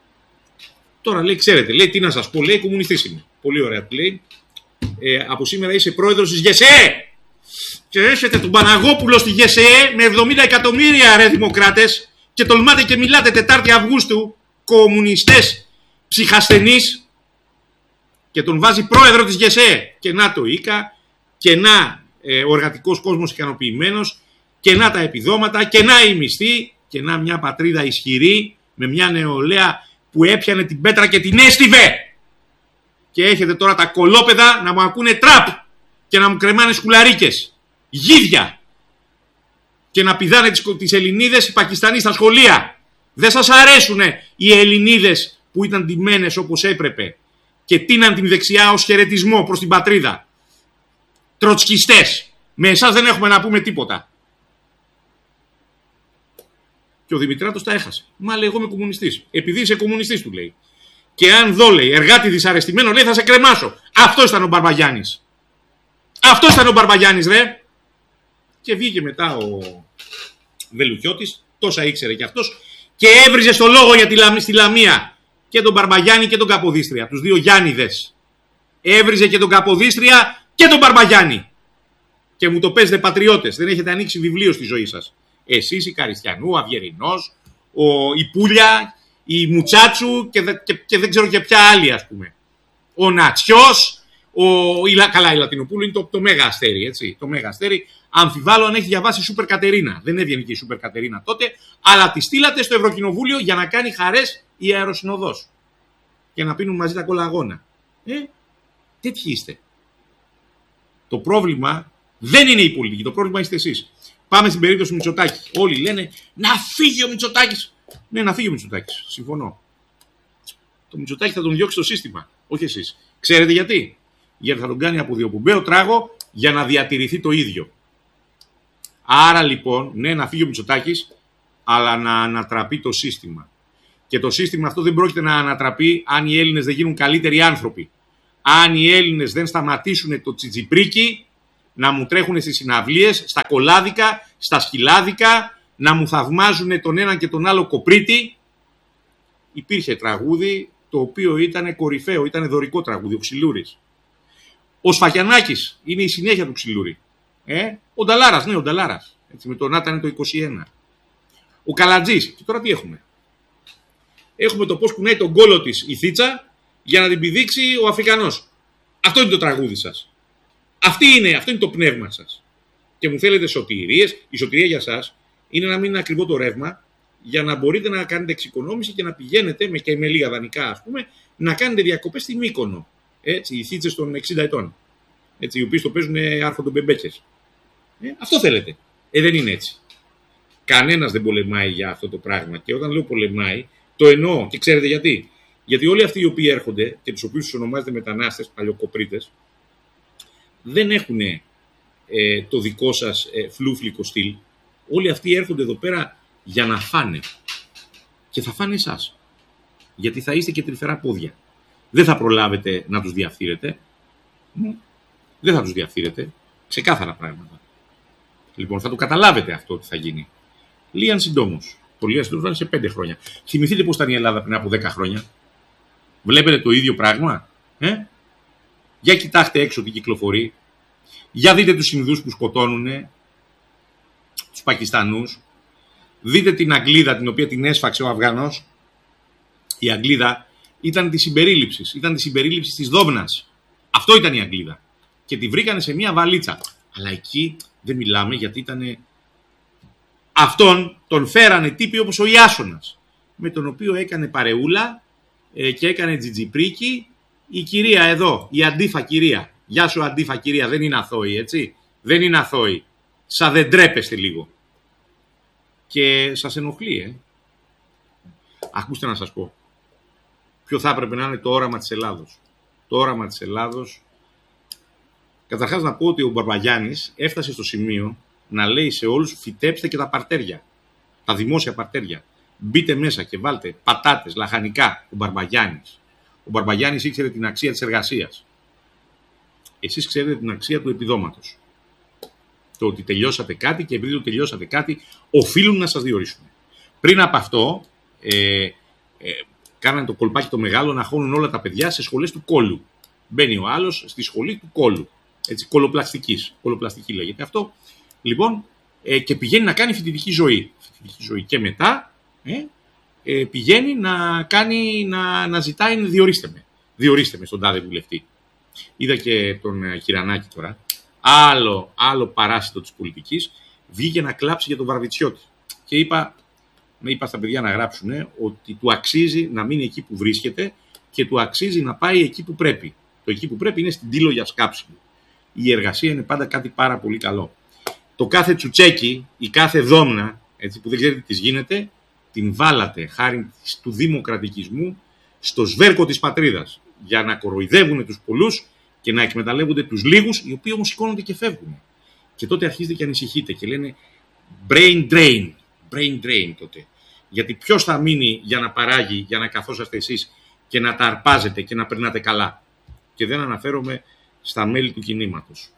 Τώρα λέει: ξέρετε, λέει, τι να σας πω, λέει, κομμουνιστής είμαι. Πολύ ωραία, του λέει. Ε, από σήμερα είσαι πρόεδρος της ΓΕΣΕΕ. Και έρχεται τον Παναγόπουλο στη ΓΕΣΕΕ με εβδομήντα εκατομμύρια, ρε δημοκράτες, και τολμάτε και μιλάτε Τετάρτη Αυγούστου, κομμουνιστές ψυχασθενείς, και τον βάζει πρόεδρο της ΓΕΣΕΕ. Και να το ΙΚΑ, και να ε, ο εργατικός κόσμος ικανοποιημένος, και να τα επιδόματα, και να η μισθή, και να μια πατρίδα ισχυρή με μια νεολαία που έπιανε την πέτρα και την έστειβε. Και έχετε τώρα τα κολόπεδα να μου ακούνε τραπ και να μου κρεμάνε σκουλαρίκες, γίδια, και να πηδάνε τις, τις Ελληνίδες οι Πακιστανοί στα σχολεία. Δεν σας αρέσουνε οι Ελληνίδες που ήταν ντυμένες όπως έπρεπε και τίναν την δεξιά ως χαιρετισμό προς την πατρίδα? Τροτσκιστές. Με εσάς δεν έχουμε να πούμε τίποτα. Και ο Δημητράτος τα έχασε. Μα λέει: εγώ είμαι κομμουνιστής. Επειδή είσαι κομμουνιστής, του λέει. Και αν δω, λέει, εργάτη δυσαρεστημένο, λέει, θα σε κρεμάσω. Αυτό ήταν ο Μπαρμπαγιάννης. Αυτό ήταν ο Μπαρμπαγιάννης, ρε. Και βγήκε μετά ο Βελουχιώτης, τόσα ήξερε κι αυτός, και έβριζε στο λόγο για τη Λαμ, στη Λαμία και τον Μπαρμπαγιάννη και τον Καποδίστρια. Τους δύο Γιάννηδες. Έβριζε και τον Καποδίστρια και τον Μπαρμπαγιάννη. Και μου το παίζετε πατριώτες. Δεν έχετε ανοίξει βιβλίο στη ζωή σας. Εσείς, η Καριστιανού, ο Αυγερινός, ο, η Πούλια, η Μουτσάτσου και, και, και δεν ξέρω και ποια άλλη, ας πούμε. Ο Νατσιός, ο, η, καλά, η Λατινοπούλου είναι το, το μέγα αστέρι, έτσι. Το μέγα αστέρι. Αμφιβάλλω αν έχει διαβάσει Σούπερ Κατερίνα. Δεν έβγαινε και η Σούπερ Κατερίνα τότε, αλλά τη στείλατε στο Ευρωκοινοβούλιο για να κάνει χαρές η αεροσυνοδός. Και να πίνουν μαζί τα κολαγόνα. Ε, τέτοιοι είστε. Το πρόβλημα δεν είναι η πολιτική, το πρόβλημα είστε εσείς. Πάμε στην περίπτωση Μητσοτάκη. Όλοι λένε να φύγει ο Μητσοτάκης. Ναι, να φύγει ο Μητσοτάκης. Συμφωνώ. Το Μητσοτάκη θα τον διώξει το σύστημα, όχι εσείς. Ξέρετε γιατί? Γιατί θα τον κάνει από διοπομπαίο τράγο για να διατηρηθεί το ίδιο. Άρα λοιπόν, ναι, να φύγει ο Μητσοτάκης, αλλά να ανατραπεί το σύστημα. Και το σύστημα αυτό δεν πρόκειται να ανατραπεί αν οι Έλληνες δεν γίνουν καλύτεροι άνθρωποι. Αν οι Έλληνες δεν σταματήσουν το τσιτζιπρίκι να μου τρέχουν στις συναυλίες, στα κολάδικα, στα σκυλάδικα, να μου θαυμάζουν τον ένα και τον άλλο κοπρίτη. Υπήρχε τραγούδι το οποίο ήταν κορυφαίο, ήταν δωρικό τραγούδι, ο Ξυλούρης. Ο Σφακιανάκης είναι η συνέχεια του Ξυλούρη. Ε? Ο Νταλάρας, ναι, ο Νταλάρας. Έτσι, με τον Νάταν το είκοσι ένα. Ο Καλατζής. Και τώρα τι έχουμε. Έχουμε το πώς κουνάει τον κόλο της η Θήτσα για να την πηδήξει ο Αφρικανός. Αυτό είναι το τραγούδι σας. Αυτή είναι, αυτό είναι το πνεύμα σας. Και μου θέλετε σωτηρίες. Η σωτηρία για σας είναι να μην είναι ακριβό το ρεύμα, για να μπορείτε να κάνετε εξοικονόμηση και να πηγαίνετε με, και με λίγα δανεικά, ας πούμε, να κάνετε διακοπές στη Μύκονο. Έτσι, οι Θίτσες των εξήντα ετών. Έτσι, οι οποίοι το παίζουν άρχοντο μπεμπέκες. Ε, αυτό θέλετε. Ε, δεν είναι έτσι. Κανένας δεν πολεμάει για αυτό το πράγμα. Και όταν λέω πολεμάει, το εννοώ. Και ξέρετε γιατί. Γιατί όλοι αυτοί οι οποίοι έρχονται και τους οποίους τους ονομάζετε μετανάστες, παλιοκοπρίτες, δεν έχουν ε, το δικό σας ε, φλούφλικο στυλ. Όλοι αυτοί έρχονται εδώ πέρα για να φάνε. Και θα φάνε εσάς. Γιατί θα είστε και τρυφερά πόδια. Δεν θα προλάβετε να τους διαφθείρετε. Δεν θα τους διαφθείρετε. Ξεκάθαρα πράγματα. Λοιπόν, θα το καταλάβετε αυτό ότι θα γίνει. Λίαν συντόμως. Το Λίαν συντόμως σε πέντε χρόνια. Θυμηθείτε πώς ήταν η Ελλάδα πριν από δέκα χρόνια. Βλέπετε το ίδιο πράγμα. Ε? Για κοιτάξτε έξω τι κυκλοφορεί. Για δείτε τους Ινδούς που σκοτώνουν. Τους Πακιστανούς. Δείτε την Αγγλίδα την οποία την έσφαξε ο Αφγανός. Η Αγγλίδα ήταν της συμπερίληψης. Ήταν της συμπερίληψης της Δόμνας. Αυτό ήταν η Αγγλίδα. Και τη βρήκανε σε μια βαλίτσα. Αλλά εκεί δεν μιλάμε γιατί ήταν. Αυτόν τον φέρανε τύποι όπως ο Ιάσονας. Με τον οποίο έκανε παρεούλα ε, και έκανε τζιτζιπρίκι η κυρία εδώ. Η Αντίφα κυρία. Γεια σου Αντίφα κυρία. Δεν είναι αθώοι, έτσι. Δεν είναι αθώοι. Σα δεν τρέπεστε λίγο. Και σας ενοχλεί, ε. Ακούστε να σας πω. Ποιο θα έπρεπε να είναι το όραμα της Ελλάδος. Το όραμα της Ελλάδος. Καταρχάς να πω ότι ο Μπαρμπαγιάννης έφτασε στο σημείο να λέει σε όλους φυτέψτε και τα παρτέρια. Τα δημόσια παρτέρια. Μπείτε μέσα και βάλτε πατάτες, λαχανικά. Ο Μπαρμπαγιάννης. Ο Μπαρμπαγιάννης ήξερε την αξία της εργασίας. Εσείς ξέρετε την αξία του επιδόματος. Το ότι τελειώσατε κάτι και επειδή το τελειώσατε κάτι οφείλουν να σας διορίσουν. Πριν από αυτό ε, ε, κάνανε το κολπάκι το μεγάλο να χώνουν όλα τα παιδιά σε σχολές του κόλου. Μπαίνει ο άλλος στη σχολή του κόλου. Έτσι, κολοπλαστικής. Κολοπλαστική λέγεται αυτό. Λοιπόν, ε, και πηγαίνει να κάνει φοιτητική ζωή. Φοιτητική ζωή. Και μετά ε, ε, πηγαίνει να, κάνει, να, να ζητάει διορίστε με. Διορίστε με στον τάδε βουλευτή. Είδα και τον ε, Χιρανάκη τώρα. Άλλο, άλλο παράσιτο της πολιτικής. Βγήκε να κλάψει για τον Βαρβιτσιώτη. Και είπα, με είπα στα παιδιά να γράψουν ε, ότι του αξίζει να μείνει εκεί που βρίσκεται και του αξίζει να πάει εκεί που πρέπει. Το εκεί που πρέπει είναι στην τήλο για σκάψιμο. Η εργασία είναι πάντα κάτι πάρα πολύ καλό. Το κάθε τσουτσέκι, η κάθε δόμνα, έτσι, που δεν ξέρετε τι γίνεται, την βάλατε χάρη του δημοκρατικισμού στο σβέρκο της πατρίδας για να κοροϊδεύουν τους πολλούς και να εκμεταλλεύονται τους λίγους, οι οποίοι όμως σηκώνονται και φεύγουν. Και τότε αρχίζετε και ανησυχείτε και λένε brain drain, brain drain τότε. Γιατί ποιος θα μείνει για να παράγει, για να καθόσαστε εσείς και να τα αρπάζετε και να περνάτε καλά. Και δεν αναφέρομαι στα μέλη του κινήματος.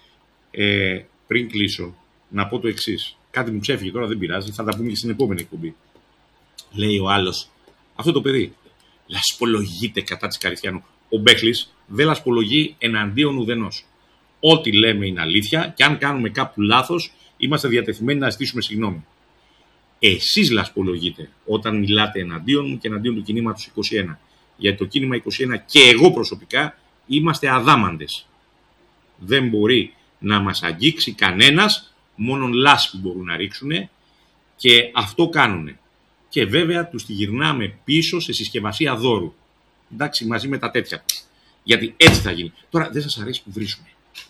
Ε, πριν κλείσω, να πω το εξής. Κάτι μου ξέφυγε τώρα, δεν πειράζει, θα τα πούμε και στην επόμενη εκπομπή. Λέει ο άλλος, αυτό το παιδί λασπολογείται κατά της Καριστιανού. Ο Μπέχλης δεν λασπολογεί εναντίον ουδενός. Ό,τι λέμε είναι αλήθεια και αν κάνουμε κάπου λάθος, είμαστε διατεθειμένοι να ζητήσουμε συγγνώμη. Εσείς λασπολογείτε όταν μιλάτε εναντίον μου και εναντίον του κινήματος είκοσι ένα. Γιατί το κίνημα είκοσι ένα και εγώ προσωπικά είμαστε αδάμαντες. Δεν μπορεί να μας αγγίξει κανένας, μόνον λάσπη μπορούν να ρίξουν και αυτό κάνουν. Και βέβαια τους τη γυρνάμε πίσω σε συσκευασία δώρου. Εντάξει, μαζί με τα τέτοια τους. Γιατί έτσι θα γίνει. Τώρα δεν σας αρέσει που βρίσκουμε.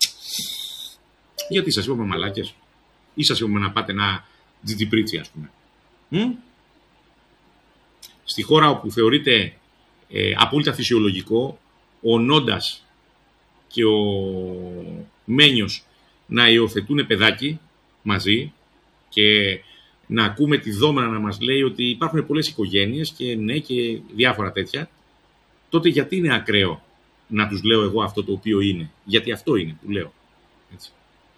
Γιατί σας είπαμε μαλάκες. Ή σας είπαμε να πάτε ένα τζιτζιπρίτσι, ας πούμε. Μ? Στη χώρα όπου θεωρείται ε, απόλυτα φυσιολογικό ο Νόντας και ο Μένιος να υιοθετούν παιδάκι μαζί και να ακούμε τη Δόμνα να μας λέει ότι υπάρχουν πολλές οικογένειες και ναι και διάφορα τέτοια, τότε γιατί είναι ακραίο να τους λέω εγώ αυτό το οποίο είναι? Γιατί αυτό είναι που λέω. Έτσι.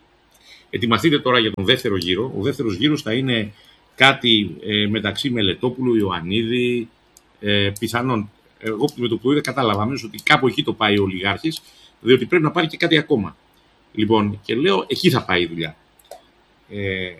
Ετοιμαστείτε τώρα για τον δεύτερο γύρο. Ο δεύτερος γύρος θα είναι κάτι ε, μεταξύ Μελετόπουλου, Ιωαννίδη, ε, πιθανόν. Εγώ με το που είδα κατάλαβα αμέσως ότι κάπου εκεί το πάει ο Ολιγάρχης, διότι πρέπει να πάρει και κάτι ακόμα. Λοιπόν, και λέω, εκεί θα πάει η δουλειά. Ε,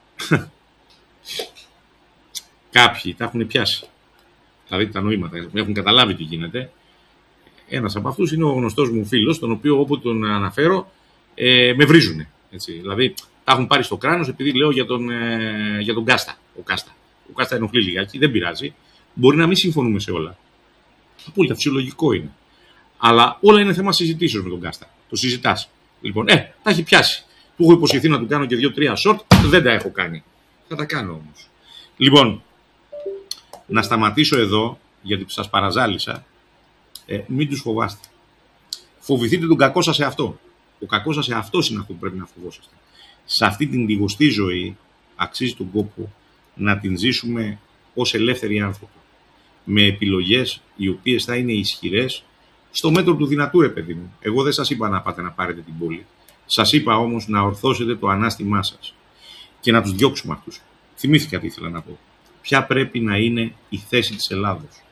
κάποιοι τα έχουν πιάσει. Δηλαδή τα νοήματα, έχουν καταλάβει τι γίνεται. Ένας από αυτούς είναι ο γνωστός μου φίλος, τον οποίο όποτε τον αναφέρω ε, με βρίζουνε. Έτσι. Δηλαδή τα έχουν πάρει στο κράνος επειδή λέω για τον, ε, για τον Κάστα. Ο Κάστα. Ο Κάστα ενοχλεί λιγάκι, δεν πειράζει. Μπορεί να μην συμφωνούμε σε όλα. Απόλυτα φυσιολογικό είναι. Αλλά όλα είναι θέμα συζητήσεως με τον Κάστα. Το συζητάς. Λοιπόν, ε, τα έχει πιάσει. Του έχω υποσχεθεί να του κάνω και δύο-τρία short, δεν τα έχω κάνει. Θα τα κάνω όμως. Λοιπόν, να σταματήσω εδώ, γιατί σας παραζάλισα. Ε, μην τους φοβάστε. Φοβηθείτε τον κακό σας σε αυτό. Ο κακός σας σε αυτός είναι αυτό που πρέπει να φοβόσαστε. Σε αυτή την λιγοστή ζωή αξίζει τον κόπο να την ζήσουμε ως ελεύθεροι άνθρωποι. Με επιλογές οι οποίες θα είναι ισχυρές στο μέτρο του δυνατού, ρε παιδί μου. Εγώ δεν σας είπα να πάτε να πάρετε την πόλη. Σας είπα όμως να ορθώσετε το ανάστημά σας και να τους διώξουμε αυτούς. Θυμήθηκα τι ήθελα να πω. Ποια πρέπει να είναι η θέση της Ελλάδος.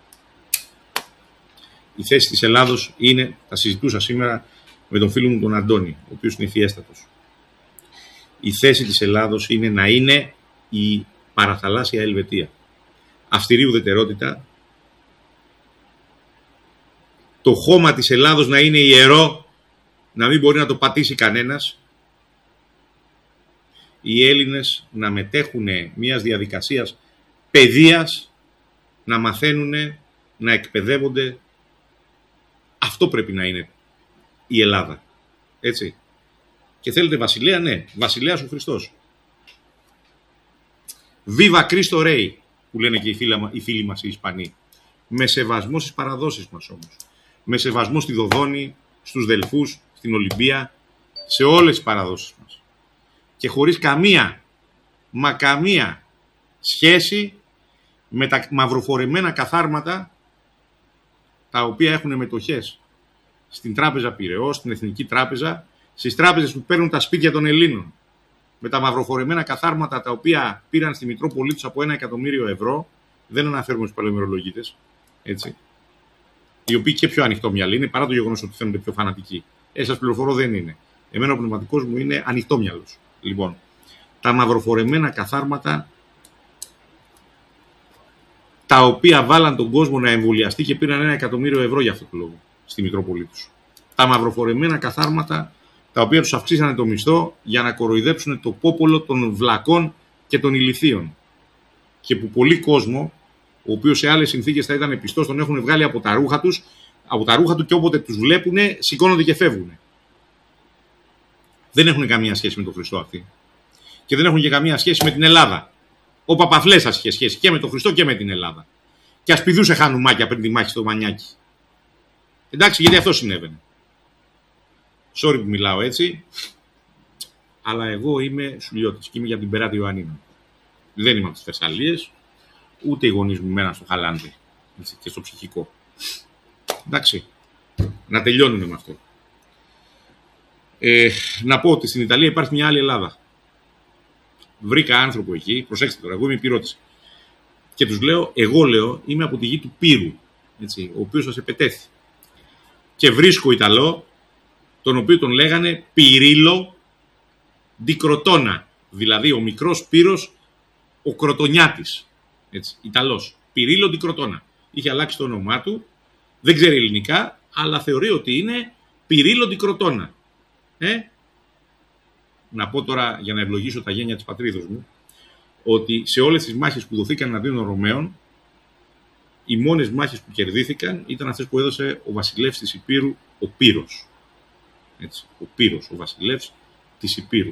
Η θέση της Ελλάδος είναι, τα συζητούσα σήμερα με τον φίλο μου τον Αντώνη, ο οποίος είναι ηθιέστατος. Η θέση της Ελλάδος είναι να είναι η παραθαλάσσια Ελβετία. Αυστηρή ουδετερότητα. Το χώμα της Ελλάδος να είναι ιερό, να μην μπορεί να το πατήσει κανένας. Οι Έλληνες να μετέχουν μιας διαδικασίας παιδείας, να μαθαίνουν, να εκπαιδεύονται. Αυτό πρέπει να είναι η Ελλάδα. Έτσι. Και θέλετε βασιλέα, ναι. Βασιλέας ο Χριστός. Viva Cristo Rey, που λένε και οι φίλοι, οι φίλοι μας οι Ισπανοί. Με σεβασμό στις παραδόσεις μας όμως. Με σεβασμό στη Δοδόνη, στους Δελφούς, στην Ολυμπία, σε όλες τις παραδόσεις μας. Και χωρίς καμία, μα καμία σχέση με τα μαυροφορεμένα καθάρματα τα οποία έχουν μετοχές στην Τράπεζα Πειραιώς, στην Εθνική Τράπεζα, στις τράπεζες που παίρνουν τα σπίτια των Ελλήνων. Με τα μαυροφορεμένα καθάρματα τα οποία πήραν στη Μητρόπολη τους από ένα εκατομμύριο ευρώ, δεν αναφέρουμε στους παλαιομερολογίτες, έτσι, οι οποίοι και πιο ανοιχτόμυαλοι είναι, παρά το γεγονός ότι φαίνονται πιο φανατικοί. Ε, σας πληροφορώ, δεν είναι. Εμένα ο πνευματικός μου είναι ανοιχτόμυαλος. Λοιπόν, τα μαυροφορεμένα καθάρματα τα οποία βάλαν τον κόσμο να εμβολιαστεί και πήραν ένα εκατομμύριο ευρώ για αυτό το λόγο στη Μητρόπολη τους. Τα μαυροφορεμένα καθάρματα τα οποία τους αυξήσανε το μισθό για να κοροϊδέψουν το πόπολο των βλακών και των ηλιθείων. Και που πολλοί κόσμο, ο οποίος σε άλλες συνθήκες θα ήταν πιστός, τον έχουν βγάλει από τα ρούχα τους, από τα ρούχα του και όποτε τους βλέπουν, σηκώνονται και φεύγουν. Δεν έχουν καμία σχέση με τον Χριστό αυτοί. Και δεν έχουν και καμία σχέση με την Ελλάδα. Ο Παπαφλέσας είχε σχέση και με τον Χριστό και με την Ελλάδα. Και ας πηδούσε χανουμάκια πριν τη μάχη στο Μανιάκι. Εντάξει, γιατί αυτό συνέβαινε. Sorry που μιλάω έτσι, αλλά εγώ είμαι Σουλιώτης και είμαι για την Περάτη Ιωαννίνου. Δεν είμαι από τις Θεσσαλίες, ούτε οι γονείς μου μέναν στο Χαλάνδι και στο ψυχικό. Εντάξει, να τελειώνουμε με αυτό. Ε, να πω ότι στην Ιταλία υπάρχει μια άλλη Ελλάδα. Βρήκα άνθρωπο εκεί, προσέξτε τώρα, εγώ είμαι υπηρώτης. Και τους λέω, εγώ λέω, είμαι από τη γη του Πύρου, έτσι, ο οποίος σας επετέθη. Και βρίσκω Ιταλό, τον οποίο τον λέγανε Πυρίλο ντι Κροτόνα, δηλαδή ο μικρός Πύρος, ο Κροτονιάτης, έτσι, Ιταλός, Πυρίλο ντι Κροτόνα. Είχε αλλάξει το όνομά του, δεν ξέρει ελληνικά, αλλά θεωρεί ότι είναι Πυρίλο ντι Κροτόνα. Ε? Να πω τώρα, για να ευλογήσω τα γένια της πατρίδος μου, ότι σε όλες τις μάχες που δοθήκαν εναντίον των Ρωμαίων, οι μόνες μάχες που κερδίθηκαν ήταν αυτές που έδωσε ο βασιλεύς της Υπήρου, ο Πύρος. Έτσι, ο Πύρος, ο βασιλεύς της Υπήρου.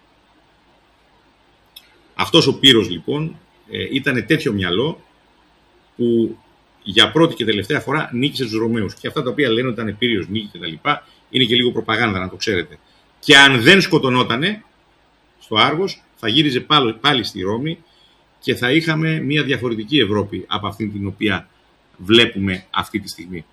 Αυτός ο Πύρος λοιπόν ε, ήταν τέτοιο μυαλό που για πρώτη και τελευταία φορά νίκησε τους Ρωμαίους. Και αυτά τα οποία λένε ότι ήταν Πύριος νίκη και τα λοιπά, είναι και λίγο προπαγάνδα, να το ξέρετε. Και αν δεν σκοτωνότανε στο Άργος, θα γύριζε πάλι, πάλι στη Ρώμη και θα είχαμε μια διαφορετική Ευρώπη από αυτή την οποία βλέπουμε αυτή τη στιγμή.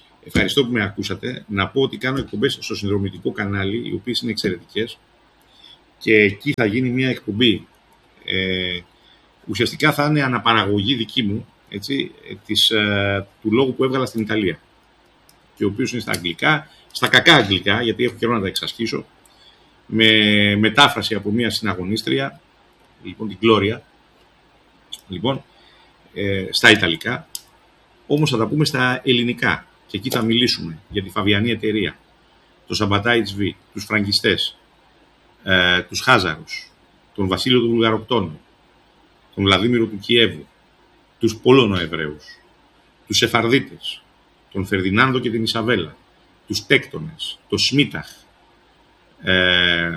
Ευχαριστώ που με ακούσατε. Να πω ότι κάνω εκπομπές στο συνδρομητικό κανάλι, οι οποίες είναι εξαιρετικές. και εκεί θα γίνει μια εκπομπή. Ε, ουσιαστικά θα είναι αναπαραγωγή δική μου, έτσι, της, ε, του λόγου που έβγαλα στην Ιταλία, και ο οποίος είναι στα αγγλικά, στα κακά αγγλικά, γιατί έχω καιρό να τα εξασκήσω, με μετάφραση από μια συναγωνίστρια, λοιπόν, την Gloria, λοιπόν, ε, στα Ιταλικά. Όμως θα τα πούμε στα ελληνικά και εκεί θα μιλήσουμε για τη Φαβιανή εταιρεία, το Σαμπατάι Τσβί, τους φραγκιστές, ε, τους Χάζαρους, τον Βασίλειο του Βουλγαροκτόνου, τον Βλαδίμηρο του Κιέβου, τους Πολωνοεβραίους, τους Σεφαρδίτες, τον Φερδινάνδο και την Ισαβέλα, τους Τέκτονες, το Σμίταχ. Ε,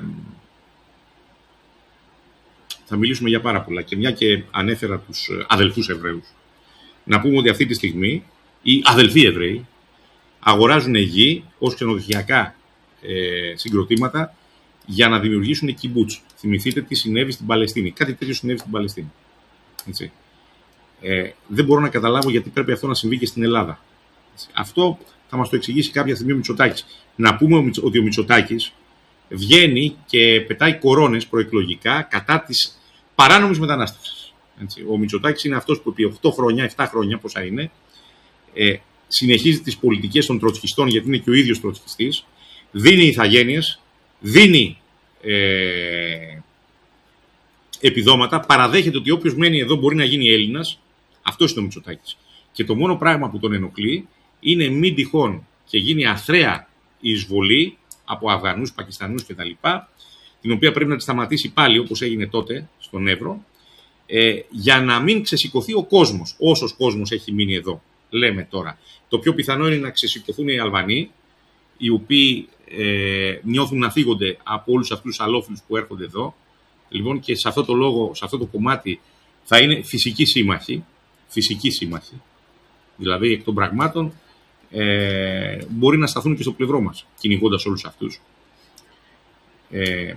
θα μιλήσουμε για πάρα πολλά, και μια και ανέφερα τους αδελφούς Εβραίους, να πούμε ότι αυτή τη στιγμή οι αδελφοί Εβραίοι αγοράζουν γη ως ξενοδοχειακά ε, συγκροτήματα για να δημιουργήσουν κιμπούτς. Θυμηθείτε τι συνέβη στην Παλαιστίνη. Κάτι τέτοιο συνέβη στην Παλαιστίνη. Έτσι. Ε, δεν μπορώ να καταλάβω γιατί πρέπει αυτό να συμβεί και στην Ελλάδα. Έτσι. Αυτό θα μας το εξηγήσει κάποια στιγμή ο Μητσοτάκης. Να πούμε ότι ο Μητσοτάκης βγαίνει και πετάει κορώνες προεκλογικά κατά της παράνομης μετανάστευσης. Έτσι. Ο Μητσοτάκης είναι αυτός που επί οκτώ χρόνια, επτά χρόνια, πόσα είναι, ε, συνεχίζει τις πολιτικές των τροτσκιστών, γιατί είναι και ο ίδιος τροτσκιστής, δίνει ηθαγένειες, δίνει ε, επιδόματα, παραδέχεται ότι όποιος μένει εδώ μπορεί να γίνει Έλληνας. Αυτός είναι ο Μητσοτάκης. Και το μόνο πράγμα που τον ενοχλεί είναι μην τυχόν και γίνει αθρέα η εισβολή από Αφγανούς, Πακιστανούς κτλ., την οποία πρέπει να τη σταματήσει πάλι όπως έγινε τότε στον Εύρο, ε, για να μην ξεσηκωθεί ο κόσμος, όσος κόσμος έχει μείνει εδώ. Λέμε τώρα. Το πιο πιθανό είναι να ξεσηκωθούν οι Αλβανοί, οι οποίοι ε, νιώθουν να θίγονται από όλους αυτούς τους αλλόφιλους που έρχονται εδώ. Λοιπόν, και σε αυτό το λόγο, σε αυτό το κομμάτι θα είναι φυσικοί σύμμαχοι, φυσικοί σύμμαχοι, δηλαδή εκ των πραγμάτων ε, μπορεί να σταθούν και στο πλευρό μας, κυνηγώντας όλους αυτούς. Ε,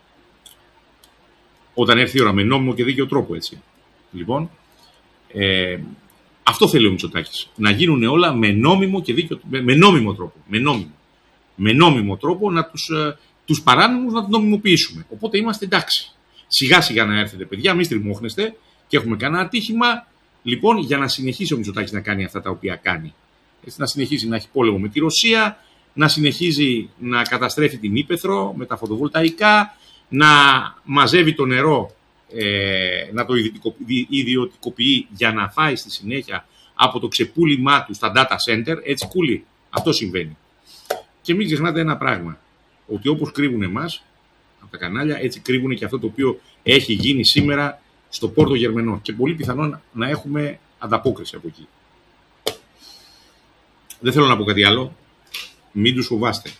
όταν έρθει η ώρα, με νόμιμο και δίκαιο τρόπο, έτσι. Λοιπόν, ε, αυτό θέλει ο Μητσοτάκης, να γίνουν όλα με νόμιμο και δίκαιο, με, με νόμιμο τρόπο, με νόμιμο, με νόμιμο τρόπο, να τους, ε, τους παράνομους να τους νομιμοποιήσουμε. Οπότε είμαστε εντάξει. Σιγά σιγά να έρθετε, παιδιά, μη στριμώχνεστε και έχουμε κανένα ατύχημα. Λοιπόν, για να συνεχίσει ο Μητσοτάκης να κάνει αυτά τα οποία κάνει. Έτσι, να συνεχίζει να έχει πόλεμο με τη Ρωσία, να συνεχίζει να καταστρέφει την ύπαιθρο με τα φωτοβολταϊκά, να μαζεύει το νερό, ε, να το ιδιωτικοποιεί για να φάει στη συνέχεια από το ξεπούλημά του στα data center. Έτσι κούλι. Αυτό συμβαίνει. Και μην ξεχνάτε ένα πράγμα, ότι όπως κρύβουν εμάς από τα κανάλια, έτσι κρύβουν και αυτό το οποίο έχει γίνει σήμερα στο Πόρτο Γερμενό. Και πολύ πιθανόν να έχουμε ανταπόκριση από εκεί. Δεν θέλω να πω κάτι άλλο. Μην τους φοβάστε.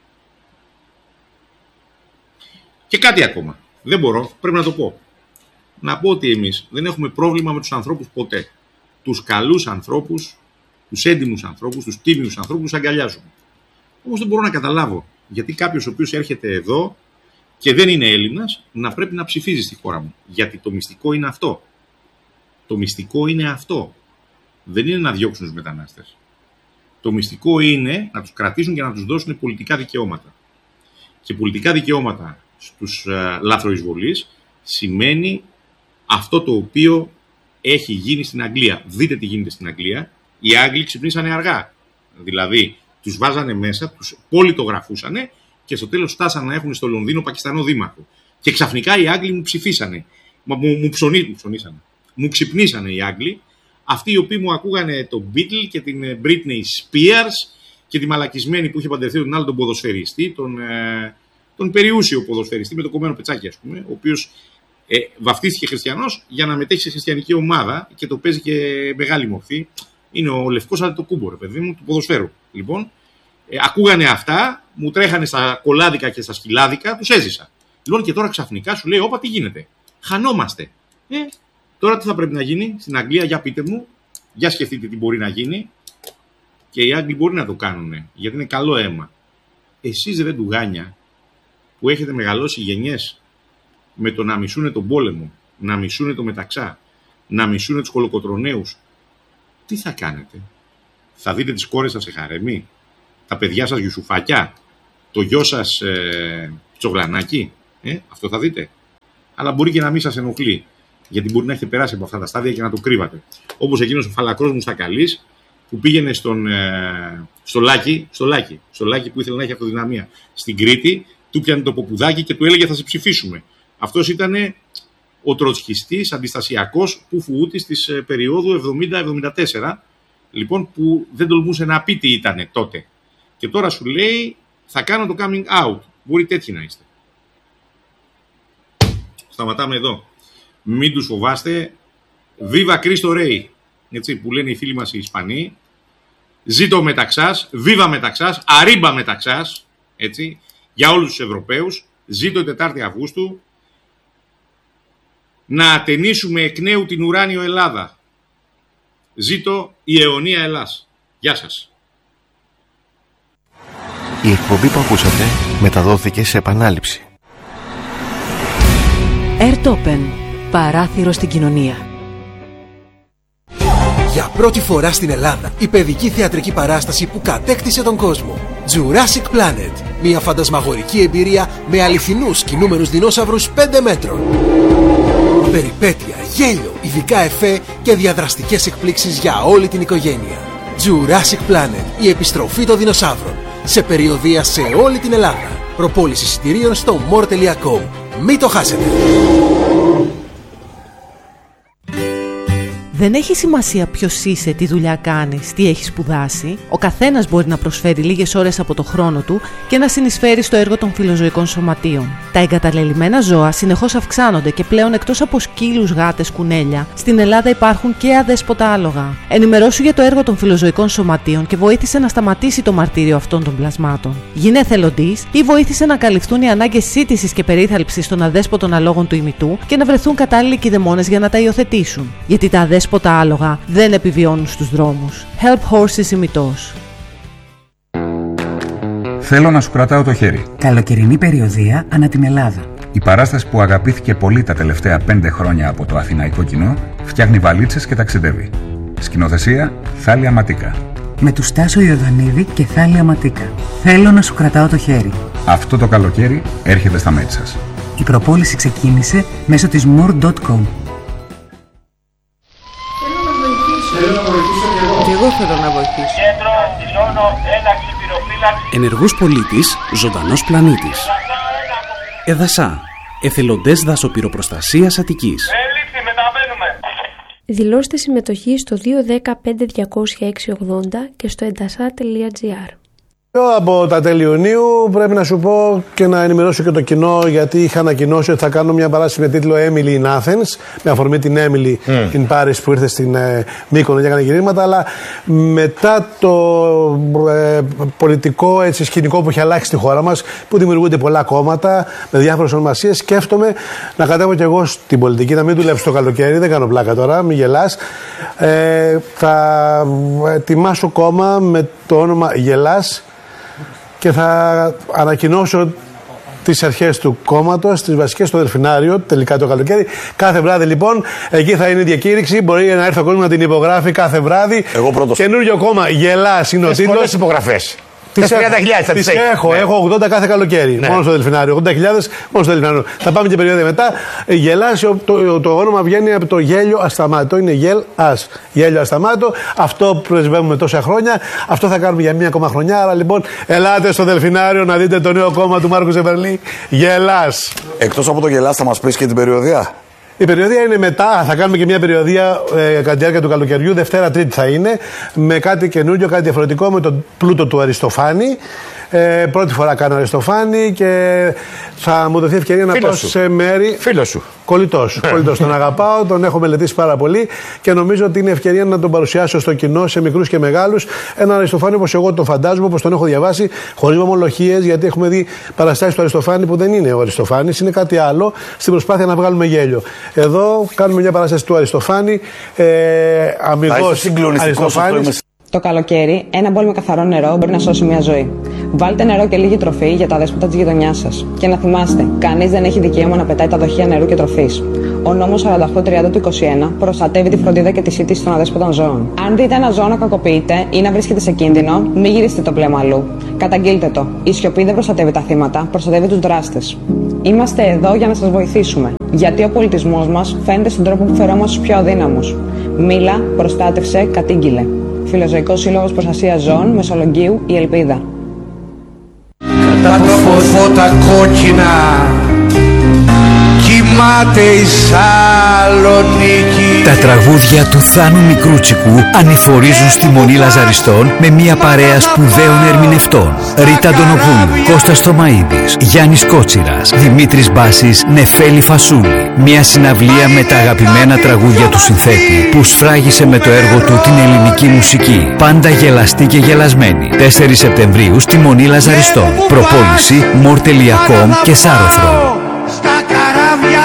Και κάτι ακόμα. Δεν μπορώ, πρέπει να το πω. Να πω ότι εμείς δεν έχουμε πρόβλημα με τους ανθρώπους ποτέ. Τους καλούς ανθρώπους, τους έντιμους ανθρώπους, τους τίμιους ανθρώπους τους αγκαλιάζουμε. Όμως δεν μπορώ να καταλάβω γιατί κάποιος ο οποίος έρχεται εδώ και δεν είναι Έλληνας να πρέπει να ψηφίζει στη χώρα μου. Γιατί το μυστικό είναι αυτό. Το μυστικό είναι αυτό. Δεν είναι να διώξουν τους μετανάστες. Το μυστικό είναι να τους κρατήσουν και να τους δώσουν πολιτικά δικαιώματα. Και πολιτικά δικαιώματα στους uh, λάθροεισβολείς σημαίνει αυτό το οποίο έχει γίνει στην Αγγλία. Δείτε τι γίνεται στην Αγγλία. Οι Άγγλοι ξυπνήσανε αργά. Δηλαδή τους βάζανε μέσα, τους πολιτογραφούσανε και στο τέλος φτάσανε να έχουν στο Λονδίνο Πακιστανό δήμαρχο. Και ξαφνικά οι Άγγλοι μου ψηφίσανε. Μου, μου, ψωνί, μου ψωνίσανε. Μου ξυπνήσανε οι Άγγλοι. Αυτοί οι οποίοι μου ακούγανε τον Beatle και την Britney Spears και τη μαλακισμένη που είχε παντρευτεί τον άλλο τον ποδοσφαιριστή, τον, ε, τον περιούσιο ποδοσφαιριστή με το κομμένο πετσάκι, ας πούμε, ο οποίος ε, βαφτίστηκε χριστιανός για να μετέχει σε χριστιανική ομάδα και το παίζει και μεγάλη μορφή. Είναι ο Λευκός Αντετοκούμπο, ρε παιδί μου, του ποδοσφαίρου. Λοιπόν, ε, ακούγανε αυτά, μου τρέχανε στα κολάδικα και στα σκυλάδικα, τους έζησα. Λοιπόν, και τώρα ξαφνικά σου λέει: όπα, τι γίνεται. Χανόμαστε. Ε, τώρα τι θα πρέπει να γίνει στην Αγγλία, για πείτε μου, για σκεφτείτε τι μπορεί να γίνει. Και οι Άγγλοι μπορεί να το κάνουν, γιατί είναι καλό αίμα. Εσείς ρε ντουγάνια που έχετε μεγαλώσει γενιές με το να μισούνε τον πόλεμο, να μισούνε το μεταξά, να μισούνε τους κολοκοτροναίους, τι θα κάνετε? Θα δείτε τις κόρες σας σε χαρέμι, τα παιδιά σας γιουσουφάκια, το γιο σας ε, τσογλανάκι, ε? Ε, αυτό θα δείτε. Αλλά μπορεί και να μην σας ενοχλεί. Γιατί μπορεί να έχετε περάσει από αυτά τα στάδια και να το κρύβατε. Όπως εκείνος ο Φαλακρός Μουστακαλής που πήγαινε στον, ε, στο, Λάκη, στο Λάκη, στο Λάκη που ήθελε να έχει αυτοδυναμία. Στην Κρήτη, του πιάνε το ποπουδάκι και του έλεγε θα σε ψηφίσουμε. Αυτός ήταν ο τροτσκιστής, αντιστασιακός που φουούτης της ε, περίοδου εβδομήντα εβδομήντα τέσσερα, λοιπόν, που δεν τολμούσε να πει τι ήτανε τότε. Και τώρα σου λέει θα κάνω το coming out. Μπορεί τέτοιοι να είστε. Σταματάμε εδώ. Μην τους φοβάστε. Viva Cristo Rey. Έτσι, που λένε οι φίλοι μας οι Ισπανοί. Ζήτω μεταξάς. Viva μεταξάς. Αρίμπα μεταξάς. Έτσι. Για όλους τους Ευρωπαίους. Ζήτω Τετάρτη Αυγούστου. Να ατενίσουμε εκ νέου την ουράνιο Ελλάδα. Ζήτω η αιωνία Ελλάς. Γεια σας. Η εκπομπή που ακούσατε μεταδόθηκε σε επανάληψη. Airtopen. Παράθυρο στην κοινωνία. Για πρώτη φορά στην Ελλάδα, η παιδική θεατρική παράσταση που κατέκτησε τον κόσμο. Jurassic Planet. Μια φαντασμαγορική εμπειρία με αληθινούς κινούμενους δεινόσαυρους πέντε μέτρων. Περιπέτεια, γέλιο, ειδικά εφέ και διαδραστικές εκπλήξεις για όλη την οικογένεια. Jurassic Planet. Η επιστροφή των δεινοσαύρων. Σε περιοδεία σε όλη την Ελλάδα. Προπόληση εισιτηρίων στο more τελεία com. Μην το χάσετε. Δεν έχει σημασία ποιος είσαι, τι δουλειά κάνεις, τι έχεις σπουδάσει. Ο καθένας μπορεί να προσφέρει λίγες ώρες από το χρόνο του και να συνεισφέρει στο έργο των φιλοζωικών σωματείων. Τα εγκαταλελειμμένα ζώα συνεχώς αυξάνονται και πλέον εκτός από σκύλους, γάτες, κουνέλια, στην Ελλάδα υπάρχουν και αδέσποτα άλογα. Ενημερώσου για το έργο των φιλοζωικών σωματείων και βοήθησε να σταματήσει το μαρτύριο αυτών των πλασμάτων. Γίνε εθελοντής ή βοήθησε να καλυφθούν οι ανάγκες σύντησης και περίθαλψης των αδέσποτων αλόγων του ημιτού και να βρεθούν κατάλληλοι κηδεμόνες για να τα υιοθετήσουν. Γιατί τα αδέσποτα άλογα δεν επιβιώνουν στους δρόμους. Help Horses ημιτός. Θέλω να σου κρατάω το χέρι. Καλοκαιρινή περιοδεία ανά την Ελλάδα. Η παράσταση που αγαπήθηκε πολύ τα τελευταία πέντε χρόνια από το αθηναϊκό κοινό φτιάχνει βαλίτσες και ταξιδεύει. Σκηνοθεσία Θάλια Ματίκα. Με του Στάσο Ιωδανίδη και Θάλια Ματίκα. Θέλω να σου κρατάω το χέρι. Αυτό το καλοκαίρι έρχεται στα μέτια σας. Η προπόληση ξεκίνησε μέσω της more τελεία com. Θέλω να βοηθήσω και εγώ. Και εγώ θέλω να βοηθήσω. Κέντρο, δηλώνω, ένταξη, πυροφύλαξη. Ενεργός πολίτης, ζωντανός πλανήτης. Εδασά. Εθελοντές δασοπυροπροστασίας Αττικής. Έληξη, μεταβαίνουμε. Δηλώστε συμμετοχή στο δύο ένα μηδέν πέντε διακόσια έξι ογδόντα και στο εντασά τελεία τζι άρ. Από τα τέλη Ιουνίου πρέπει να σου πω και να ενημερώσω και το κοινό, γιατί είχα ανακοινώσει ότι θα κάνω μια παράσταση με τίτλο Emily in Athens, με αφορμή την Emily mm. in Paris που ήρθε στην ε, Μύκονο και έκανε γυρίσματα, αλλά μετά το ε, πολιτικό έτσι, σκηνικό που έχει αλλάξει στη χώρα μας, που δημιουργούνται πολλά κόμματα με διάφορες ονομασίες, σκέφτομαι να κατέβω κι εγώ στην πολιτική, να μην δουλέψω το καλοκαίρι, δεν κάνω πλάκα τώρα, μην γελάς. Ε, θα ετοιμάσω κόμμα με το όνομα Γελάς και θα ανακοινώσω τις αρχές του κόμματος, τις βασικές στο Δελφινάριο, τελικά το καλοκαίρι. Κάθε βράδυ λοιπόν, εκεί θα είναι η διακήρυξη. Μπορεί να έρθει ο κόσμος να την υπογράφει κάθε βράδυ. Εγώ πρώτος. Καινούριο κόμμα, Γελάς είναι ο τίτλος. Πολλές υπογραφές. Τις τριάντα χιλιάδες θα τις έχω. Ναι. Έχω ογδόντα κάθε καλοκαίρι. Ναι. Μόνο στο Δελφινάριο. ογδόντα χιλιάδες μόνο στο Δελφινάριο. Θα πάμε και περίοδο μετά. Γελάς, το, το, το όνομα βγαίνει από το γέλιο ασταμάτητο. Είναι γελ ας. Γέλιο ασταμάτητο. Αυτό πρεσβεύουμε τόσα χρόνια. Αυτό θα κάνουμε για μία ακόμα χρονιά. Άρα λοιπόν, ελάτε στο Δελφινάριο να δείτε το νέο κόμμα του Μάρκου Ζεβερλή. Γελάς. Εκτός από το Γελάς, θα μας πεις και την περιοδεία. Η περιοδεία είναι μετά, θα κάνουμε και μια περιοδεία ε, κατά τη διάρκεια του καλοκαιριού, Δευτέρα Τρίτη θα είναι, με κάτι καινούριο, κάτι διαφορετικό, με τον πλούτο του Αριστοφάνη. Ε, πρώτη φορά κάνω Αριστοφάνη και θα μου δοθεί ευκαιρία να πάω σε μέρη. Φίλο σου. Κολλητός. Κολλητός. Τον αγαπάω, τον έχω μελετήσει πάρα πολύ και νομίζω ότι είναι ευκαιρία να τον παρουσιάσω στο κοινό, σε μικρούς και μεγάλους. Ένα Αριστοφάνη όπως εγώ τον φαντάζομαι, όπως τον έχω διαβάσει, χωρίς μομολογίες, γιατί έχουμε δει παραστάσεις του Αριστοφάνη που δεν είναι ο Αριστοφάνης, είναι κάτι άλλο, στην προσπάθεια να βγάλουμε γέλιο. Εδώ κάνουμε μια παράσταση του Αριστοφάνη, ε, αμυγός Αριστοφάνης. Το καλοκαίρι, ένα μπολ με καθαρό νερό μπορεί να σώσει μια ζωή. Βάλτε νερό και λίγη τροφή για τα αδέσποτα της γειτονιάς σας. Και να θυμάστε, κανείς δεν έχει δικαίωμα να πετάει τα δοχεία νερού και τροφής. Ο νόμος σαράντα οκτώ τριάντα του είκοσι ένα προστατεύει τη φροντίδα και τη σύντηση των αδέσποτων ζώων. Αν δείτε ένα ζώο να κακοποιείται ή να βρίσκεται σε κίνδυνο, μην γυρίσετε το βλέμμα αλλού. Καταγγείλτε το. Η σιωπή δεν προστατεύει τα θύματα, προστατεύει τους δράστες. Είμαστε εδώ για να σας βοηθήσουμε. Γιατί ο πολιτισμός μας φαίνεται στον τρόπο που φερόμαστε στους πιο αδύναμους. Μίλα, προστάτευσε, κατήγγειλε. Φιλοζωικός Σύλλογος Προστασίας Ζώων, Μεσολογγίου, η Ελπίδα. Κατά το φώτα κόκκινα κοιμάται η Σαλονίκη. Τα τραγούδια του Θάνου Μικρούτσικου ανηφορίζουν στη Μονή Λαζαριστών με μια παρέα σπουδαίων ερμηνευτών. Ρίτα Αντωνοπούλου, Κώστας Θωμαίδης, Γιάννης Κότσιρας, Δημήτρης Μπάσης, Νεφέλη Φασούλη. Μια συναυλία με τα αγαπημένα τραγούδια του συνθέτη που σφράγισε με το έργο του την ελληνική μουσική. Πάντα γελαστή και γελασμένη. τέσσερις Σεπτεμβρίου στη Μονή Λαζαριστών. Προπόληση μορ τελεία κομ και Σάρωθρο. Στα καράβια.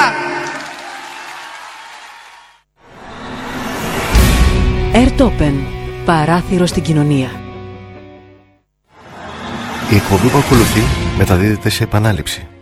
Airtopen. Παράθυρο στην κοινωνία. Η εκπομπή που ακολουθεί μεταδίδεται σε επανάληψη.